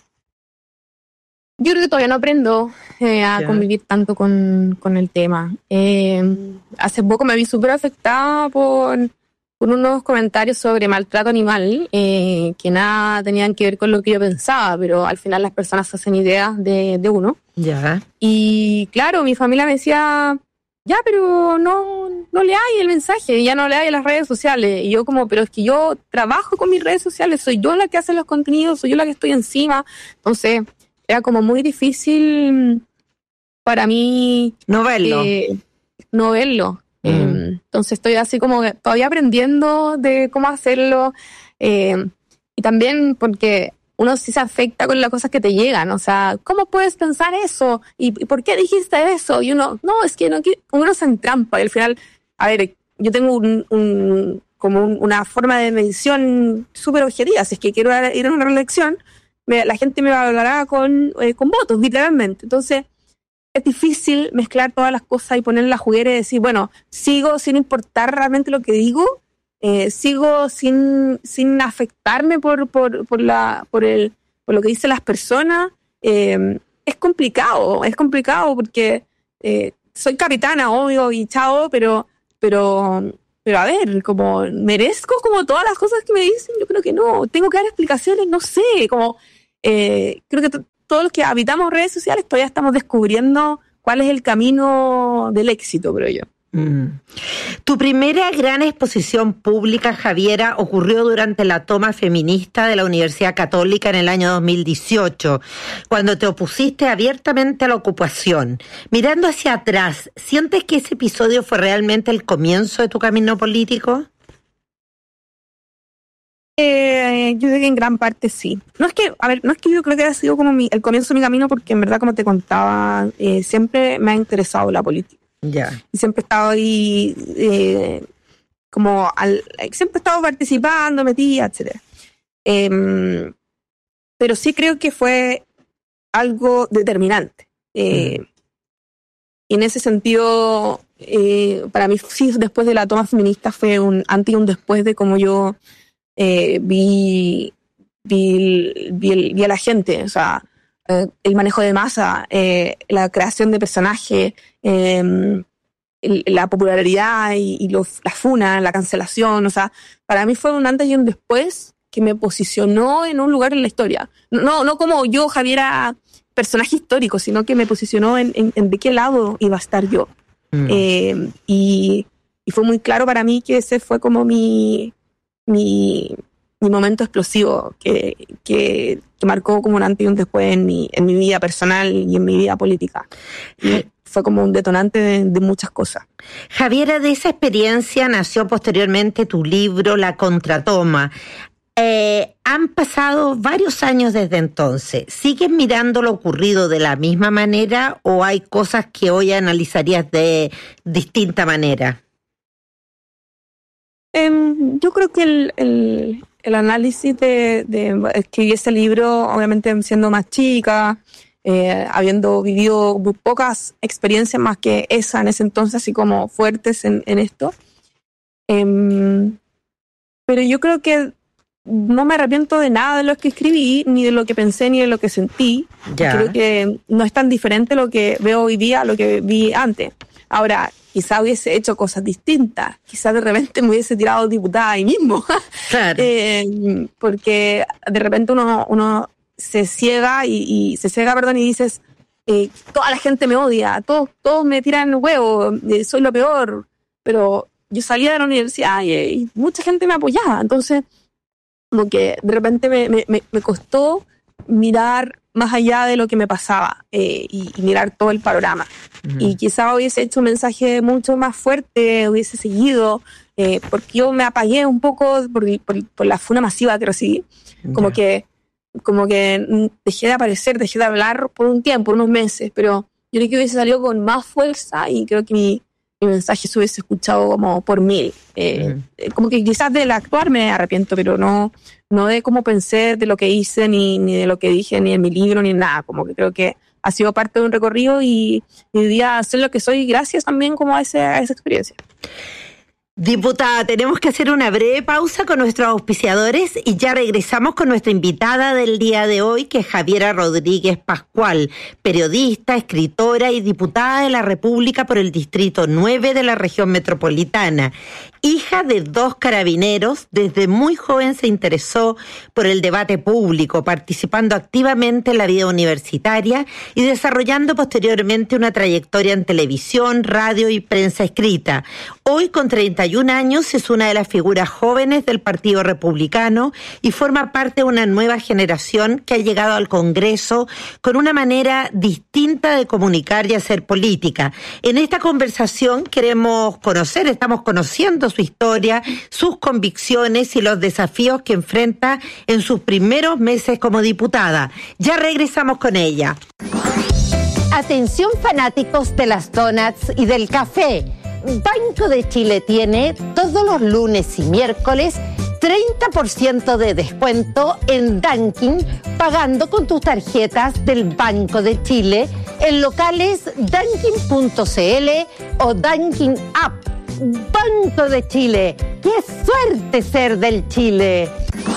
Yo creo que todavía no aprendo eh, a yeah. convivir tanto con, con el tema. Eh, hace poco me vi súper afectada por... con unos comentarios sobre maltrato animal eh, que nada tenían que ver con lo que yo pensaba, pero al final las personas hacen ideas de, de uno. Ya. Y claro, mi familia me decía, ya, pero no, no leáis el mensaje, ya no leáis las redes sociales. Y yo como, pero es que yo trabajo con mis redes sociales, soy yo la que hace los contenidos, soy yo la que estoy encima. Entonces, era como muy difícil para mí... No verlo. Eh, no verlo. Mm. Eh, entonces estoy así como todavía aprendiendo de cómo hacerlo. Eh, y también porque uno sí se afecta con las cosas que te llegan. O sea, ¿cómo puedes pensar eso? ¿Y, y por qué dijiste eso? Y uno, no, es que no, uno se entrampa. Y al final, a ver, yo tengo un, un, como un, una forma de medición súper objetiva. Si es que quiero ir a una reelección, me, la gente me valorará con, eh, con votos, literalmente. Entonces, es difícil mezclar todas las cosas y poner en la juguera y decir, bueno, sigo sin importar realmente lo que digo, eh, sigo sin, sin afectarme por, por, por, la, por, el, por lo que dicen las personas. Eh, es complicado, es complicado porque eh, soy capitana, obvio, y chao, pero, pero, pero a ver, como merezco como todas las cosas que me dicen, yo creo que no, tengo que dar explicaciones, no sé, como eh, creo que t- todos los que habitamos redes sociales todavía estamos descubriendo cuál es el camino del éxito, creo yo. Mm. Tu primera gran exposición pública, Javiera, ocurrió durante la toma feminista de la Universidad Católica en el año dos mil dieciocho, cuando te opusiste abiertamente a la ocupación. Mirando hacia atrás, ¿sientes que ese episodio fue realmente el comienzo de tu camino político? Eh, yo creo que en gran parte sí. No es que, a ver, no es que yo creo que haya sido como mi, el comienzo de mi camino, porque en verdad, como te contaba, eh, siempre me ha interesado la política. Ya. Y siempre he estado ahí, eh, como, al, siempre he estado participando, metida, etcétera. Eh, pero sí creo que fue algo determinante. Eh, mm. Y en ese sentido, eh, para mí, sí, después de la toma feminista fue un antes y un después de cómo yo Eh, vi, vi, vi, vi a la gente, o sea, eh, el manejo de masa, eh, la creación de personajes, eh, el, la popularidad y, y los, la funa, la cancelación, o sea, para mí fue un antes y un después que me posicionó en un lugar en la historia. No, no como yo, Javiera, personaje histórico, sino que me posicionó en, en, en de qué lado iba a estar yo. Mm. Eh, y, y fue muy claro para mí que ese fue como mi... Mi, mi momento explosivo que, que, que marcó como un antes y un después en mi, en mi vida personal y en mi vida política. Y fue como un detonante de, de muchas cosas. Javiera, de esa experiencia nació posteriormente tu libro La Contratoma. Eh, han pasado varios años desde entonces. ¿Sigues mirando lo ocurrido de la misma manera o hay cosas que hoy analizarías de distinta manera? Eh, yo creo que el, el, el análisis de, de escribir ese libro, obviamente siendo más chica, eh, habiendo vivido muy pocas experiencias más que esa en ese entonces, así como fuertes en, en esto. Eh, pero yo creo que no me arrepiento de nada de lo que escribí, ni de lo que pensé, ni de lo que sentí. Ya. Creo que no es tan diferente lo que veo hoy día a lo que vi antes. Ahora, quizá hubiese hecho cosas distintas, quizá de repente me hubiese tirado diputada ahí mismo. Claro. eh, porque de repente uno, uno se ciega y, y se ciega, perdón, y dices, eh, toda la gente me odia, todos, todos me tiran huevo, eh, soy lo peor. Pero yo salía de la universidad y, y mucha gente me apoyaba. Entonces, como que de repente me, me, me costó mirar más allá de lo que me pasaba eh, y, y mirar todo el panorama. Uh-huh. Y quizá hubiese hecho un mensaje mucho más fuerte, hubiese seguido, eh, porque yo me apagué un poco por, por, por la funa masiva que recibí. Yeah. Como que como que dejé de aparecer, dejé de hablar por un tiempo, unos meses, pero yo creo que hubiese salido con más fuerza y creo que mi, mi mensaje se hubiese escuchado como por mil. Eh, uh-huh. Como que quizás del actuar me arrepiento, pero no... No de cómo pensé, de lo que hice, ni, ni de lo que dije, ni en mi libro, ni nada. Como que creo que ha sido parte de un recorrido y, y hoy día soy lo que soy gracias también como a, ese, a esa experiencia. Diputada, tenemos que hacer una breve pausa con nuestros auspiciadores y ya regresamos con nuestra invitada del día de hoy, que es Javiera Rodríguez Pascual, periodista, escritora y diputada de la República por el Distrito nueve de la región metropolitana. Hija de dos carabineros, desde muy joven se interesó por el debate público, participando activamente en la vida universitaria y desarrollando posteriormente una trayectoria en televisión, radio y prensa escrita. Hoy, con treinta y un años, es una de las figuras jóvenes del Partido Republicano y forma parte de una nueva generación que ha llegado al Congreso con una manera distinta de comunicar y hacer política. En esta conversación queremos conocer, estamos conociendo su historia, sus convicciones y los desafíos que enfrenta en sus primeros meses como diputada. Ya regresamos con ella. Atención, fanáticos de las donuts y del café. Banco de Chile tiene todos los lunes y miércoles treinta por ciento de descuento en Dunkin' pagando con tus tarjetas del Banco de Chile en locales dunkin punto c l o Dunkin' App. Banco de Chile, ¡qué suerte ser del Chile!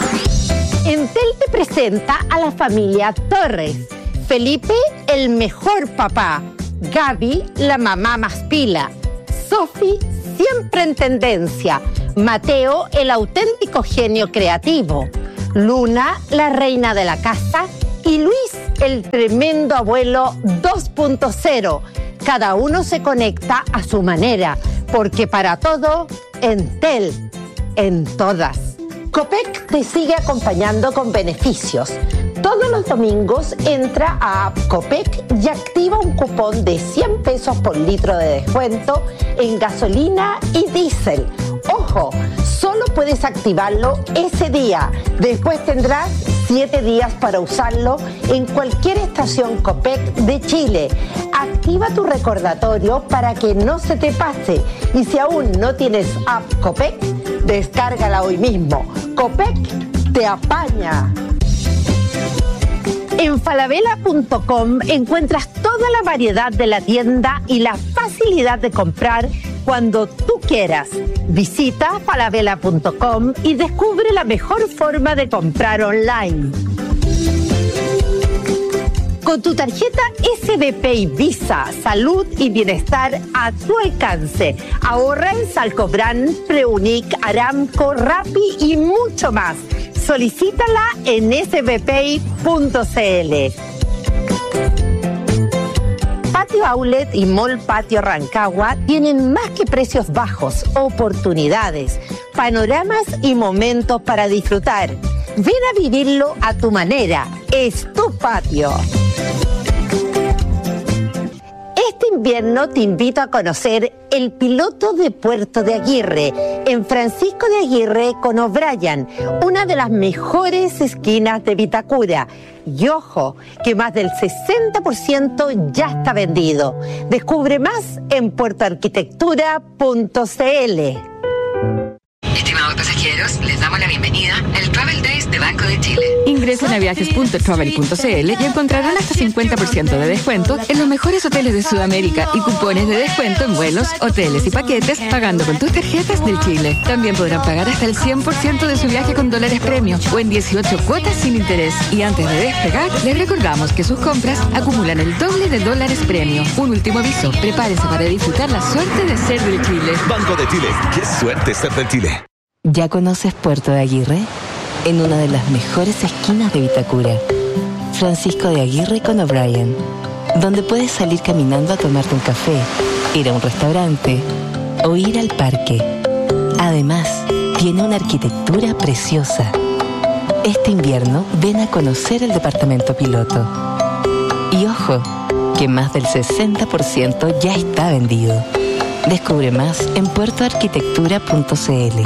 Entel te presenta a la familia Torres. Felipe, el mejor papá. Gaby, la mamá más pila. Sofi, siempre en tendencia. Mateo, el auténtico genio creativo. Luna, la reina de la casa. Y Luis, el tremendo abuelo dos punto cero. Cada uno se conecta a su manera, porque para todo, Entel, en todas. Copec te sigue acompañando con beneficios. Todos los domingos entra a App Copec y activa un cupón de cien pesos por litro de descuento en gasolina y diésel. Ojo, solo puedes activarlo ese día. Después tendrás siete días para usarlo en cualquier estación Copec de Chile. Activa tu recordatorio para que no se te pase. Y si aún no tienes App Copec, descárgala hoy mismo. Copec te apaña. En falabella punto com encuentras toda la variedad de la tienda y la facilidad de comprar cuando tú quieras. Visita falabella punto com y descubre la mejor forma de comprar online. Con tu tarjeta S B P y Visa, salud y bienestar a tu alcance. Ahorra en Salcobrán, Preunic, Aramco, Rappi y mucho más. Solicítala en s b p punto c l. Patio Outlet y Mall Patio Rancagua tienen más que precios bajos, oportunidades, panoramas y momentos para disfrutar. Ven a vivirlo a tu manera. Es tu patio. Este invierno te invito a conocer el piloto de Puerto de Aguirre, en Francisco de Aguirre con O'Brien, una de las mejores esquinas de Vitacura. Y ojo, que más del sesenta por ciento ya está vendido. Descubre más en puerto arquitectura punto c l. Estimados pasajeros, les damos la bienvenida al Travel Days de Banco de Chile. Ingresen a viajes punto travel punto c l y encontrarán hasta cincuenta por ciento de descuento en los mejores hoteles de Sudamérica y cupones de descuento en vuelos, hoteles y paquetes pagando con tus tarjetas del Chile. También podrán pagar hasta el cien por ciento de su viaje con dólares premio o en dieciocho cuotas sin interés. Y antes de despegar, les recordamos que sus compras acumulan el doble de dólares premio. Un último aviso, prepárense para disfrutar la suerte de ser del Chile. Banco de Chile, qué suerte ser del Chile. ¿Ya conoces Puerto de Aguirre? En una de las mejores esquinas de Vitacura, Francisco de Aguirre con O'Brien, donde puedes salir caminando a tomarte un café, ir a un restaurante o ir al parque. Además, tiene una arquitectura preciosa. Este invierno ven a conocer el departamento piloto. Y ojo, que más del sesenta por ciento ya está vendido. Descubre más en puerto arquitectura punto c l.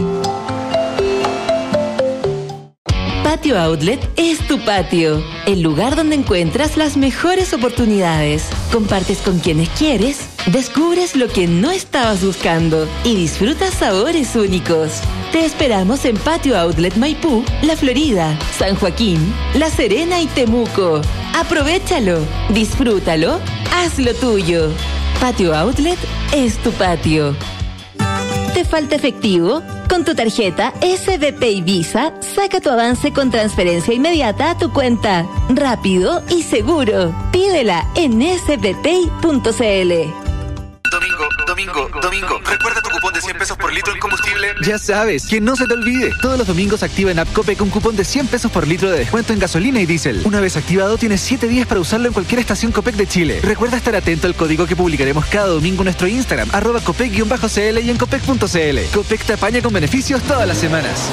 Patio Outlet es tu patio, el lugar donde encuentras las mejores oportunidades. Compartes con quienes quieres, descubres lo que no estabas buscando y disfrutas sabores únicos. Te esperamos en Patio Outlet Maipú, La Florida, San Joaquín, La Serena y Temuco. Aprovéchalo, disfrútalo, hazlo tuyo. Patio Outlet es tu patio. ¿Te falta efectivo? Con tu tarjeta S B P y Visa, saca tu avance con transferencia inmediata a tu cuenta. Rápido y seguro. Pídela en s b p y punto c l. Domingo, domingo, domingo. Recuerda tu cupón de cien pesos por litro en combustible. Ya sabes, que no se te olvide. Todos los domingos activa en App Copec un cupón de cien pesos por litro de descuento en gasolina y diésel. Una vez activado, tienes siete días para usarlo en cualquier estación Copec de Chile. Recuerda estar atento al código que publicaremos cada domingo en nuestro Instagram, arroba Copec-cl y en Copec punto c l. Copec te apaña con beneficios todas las semanas.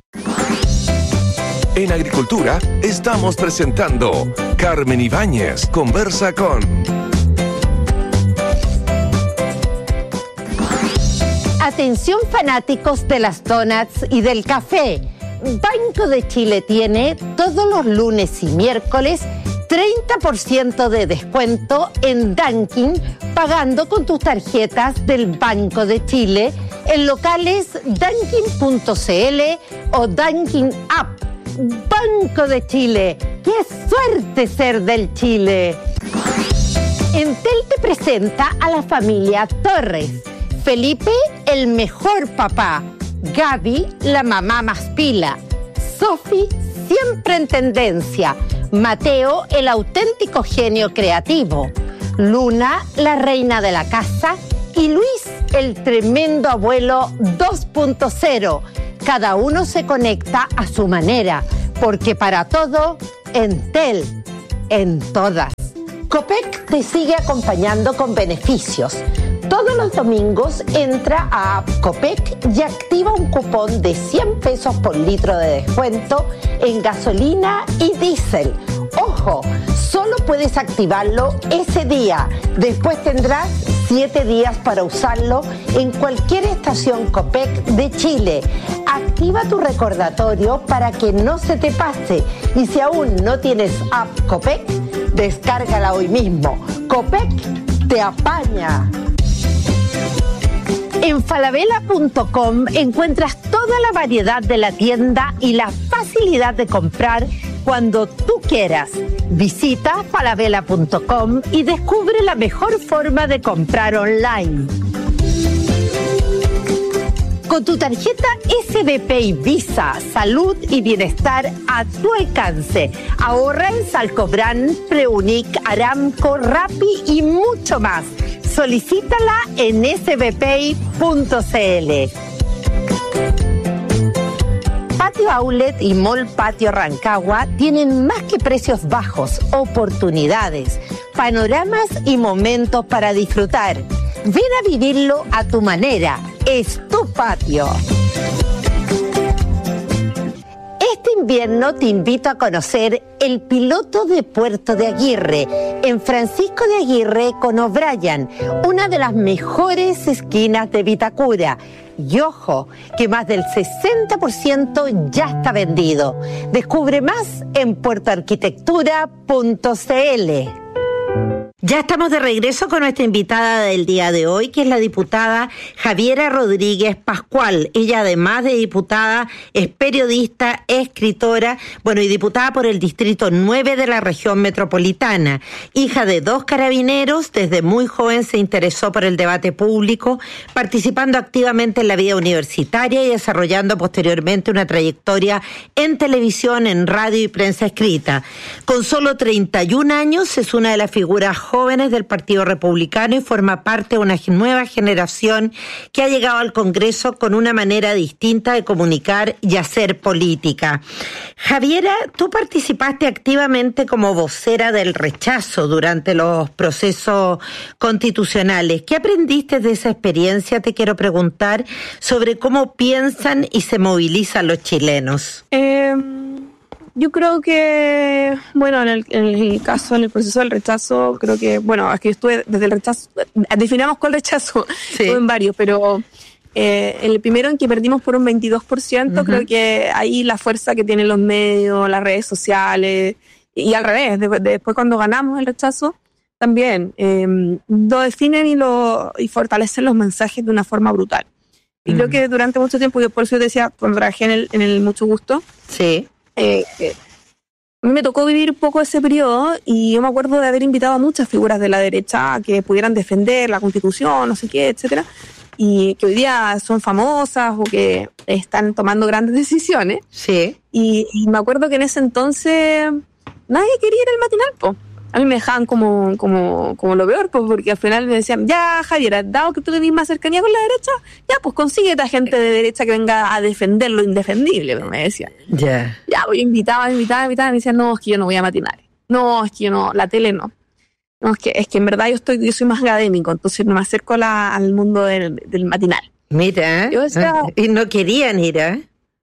En Agricultura estamos presentando Carmen Ibáñez conversa con... Atención fanáticos de las donuts y del café. Banco de Chile tiene todos los lunes y miércoles treinta por ciento de descuento en Dunkin' pagando con tus tarjetas del Banco de Chile en locales dunkin punto c l o Dunkin' App. Banco de Chile, ¡qué suerte ser del Chile! Entel te presenta a la familia Torres. Felipe, el mejor papá. Gaby, la mamá más pila. Sofi, siempre en tendencia. Mateo, el auténtico genio creativo. Luna, la reina de la casa. Y Luis, el tremendo abuelo dos punto cero. Cada uno se conecta a su manera, porque para todo, Entel, en todas. Copec te sigue acompañando con beneficios. Todos los domingos entra a App Copec y activa un cupón de cien pesos por litro de descuento en gasolina y diésel. ¡Ojo! Solo puedes activarlo ese día. Después tendrás siete días para usarlo en cualquier estación Copec de Chile. Activa tu recordatorio para que no se te pase. Y si aún no tienes App Copec, descárgala hoy mismo. Copec te apaña. En falabella punto com encuentras toda la variedad de la tienda y la facilidad de comprar cuando tú quieras. Visita falabella punto com y descubre la mejor forma de comprar online. Con tu tarjeta S B P y Visa, salud y bienestar a tu alcance. Ahorra en Salcobrán, Preunic, Aramco, Rappi y mucho más. Solicítala en s b p y punto c l. Patio Outlet y Mall Patio Rancagua tienen más que precios bajos, oportunidades, panoramas y momentos para disfrutar. Ven a vivirlo a tu manera. Es tu patio. Este invierno te invito a conocer el piloto de Puerto de Aguirre, en Francisco de Aguirre con O'Brien, una de las mejores esquinas de Vitacura. Y ojo, que más del sesenta por ciento ya está vendido. Descubre más en puerto arquitectura punto c l. Ya estamos de regreso con nuestra invitada del día de hoy, que es la diputada Javiera Rodríguez Pascual. Ella, además de diputada, es periodista, escritora, bueno, y diputada por el Distrito nueve de la región metropolitana. Hija de dos carabineros, desde muy joven se interesó por el debate público, participando activamente en la vida universitaria y desarrollando posteriormente una trayectoria en televisión, en radio y prensa escrita. Con solo treinta y un años es una de las figuras jóvenes del Partido Republicano y forma parte de una nueva generación que ha llegado al Congreso con una manera distinta de comunicar y hacer política. Javiera, tú participaste activamente como vocera del rechazo durante los procesos constitucionales. ¿Qué aprendiste de esa experiencia? Te quiero preguntar sobre cómo piensan y se movilizan los chilenos. Eh... Yo creo que, bueno, en el, en el caso, en el proceso del rechazo, creo que, bueno, es que estuve desde el rechazo, definamos cuál rechazo, sí. Estuve en varios, pero eh, el primero en que perdimos por un veintidós por ciento, uh-huh. Creo que ahí la fuerza que tienen los medios, las redes sociales, y al revés, de, de, después cuando ganamos el rechazo, también eh, lo definen y, lo, y fortalecen los mensajes de una forma brutal. Y uh-huh. Creo que durante mucho tiempo, yo por eso decía, cuando trabajé en el, en el Mucho Gusto, sí. Eh, eh, a mí me tocó vivir un poco ese periodo y yo me acuerdo de haber invitado a muchas figuras de la derecha que pudieran defender la Constitución, no sé qué, etcétera, y que hoy día son famosas o que están tomando grandes decisiones. Sí. Y, y me acuerdo que en ese entonces nadie quería ir al matinal, po. A mí me dejaban como, como, como lo peor, pues, porque al final me decían, ya, Javier, dado que tú tenés más cercanía con la derecha, ya, pues consíguete a gente de derecha que venga a defender lo indefendible, me decían. Ya. Yeah. Ya, pues invitaba, invitaba, invitaba, y me decían, no, es que yo no voy a matinales. No, es que yo no, la tele no. No, es que, es que en verdad yo estoy, yo soy más académico, entonces no me acerco la, al mundo del, del matinal. Mira, yo decía, y no querían ir, ¿eh?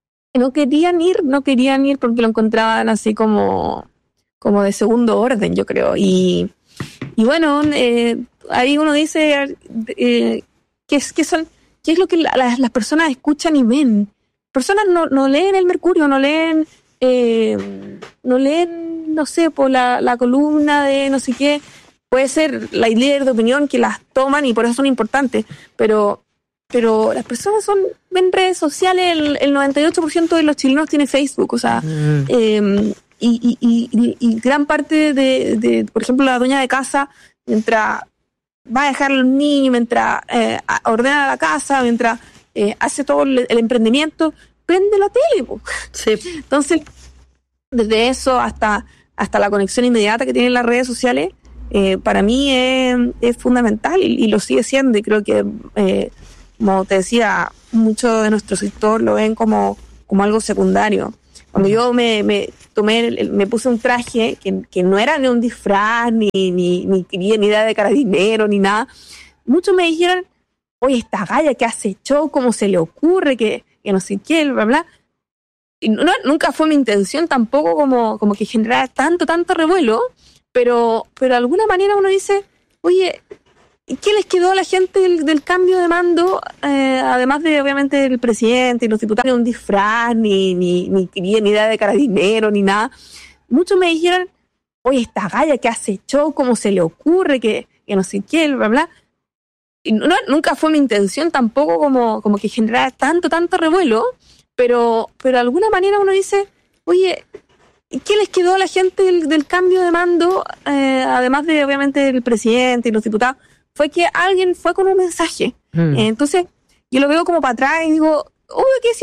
No querían ir, no querían ir porque lo encontraban así como... como de segundo orden, yo creo. Y, y bueno, eh, ahí uno dice eh, ¿qué, es, qué, son, qué es lo que la, las, las personas escuchan y ven. Personas no, no leen el Mercurio, no leen, eh, no leen, no sé, por la, la columna de no sé qué. Puede ser la líder de opinión que las toman y por eso son importantes, pero, pero las personas son ven redes sociales, el, el noventa y ocho por ciento de los chilenos tiene Facebook, o sea... Mm. Eh, Y, y, y, y gran parte de, de, por ejemplo, la dueña de casa, mientras va a dejar a los niños, mientras eh, ordena la casa, mientras eh, hace todo el, el emprendimiento, prende la tele. Po. Sí. Entonces, desde eso hasta, hasta la conexión inmediata que tienen las redes sociales, eh, para mí es, es fundamental y, y lo sigue siendo. Y creo que, eh, como te decía, muchos de nuestro sector lo ven como, como algo secundario. Cuando yo me, me tomé, me puse un traje que, que no era ni un disfraz, ni, ni, ni, ni idea de carabinero, ni nada, muchos me dijeron, oye, esta galla que hace show, ¿cómo se le ocurre? Que, que no sé qué, bla, bla. Y no, nunca fue mi intención tampoco como, como que generara tanto, tanto revuelo, pero, pero de alguna manera uno dice, oye, ¿qué les quedó a la gente del, del cambio de mando? Eh, además de, obviamente, el presidente y los diputados, ni un disfraz, ni, ni, ni, ni idea de carabinero, ni nada. Muchos me dijeron, oye, esta galla que hace show, ¿cómo se le ocurre? Que, que no sé qué, bla, bla. Y no, nunca fue mi intención tampoco como, como que generara tanto, tanto revuelo, pero, pero de alguna manera uno dice, oye, ¿qué les quedó a la gente del, del cambio de mando? Eh, además de, obviamente, el presidente y los diputados, fue que alguien fue con un mensaje. Mm. Eh, entonces, yo lo veo como para atrás y digo, uy, ¿qué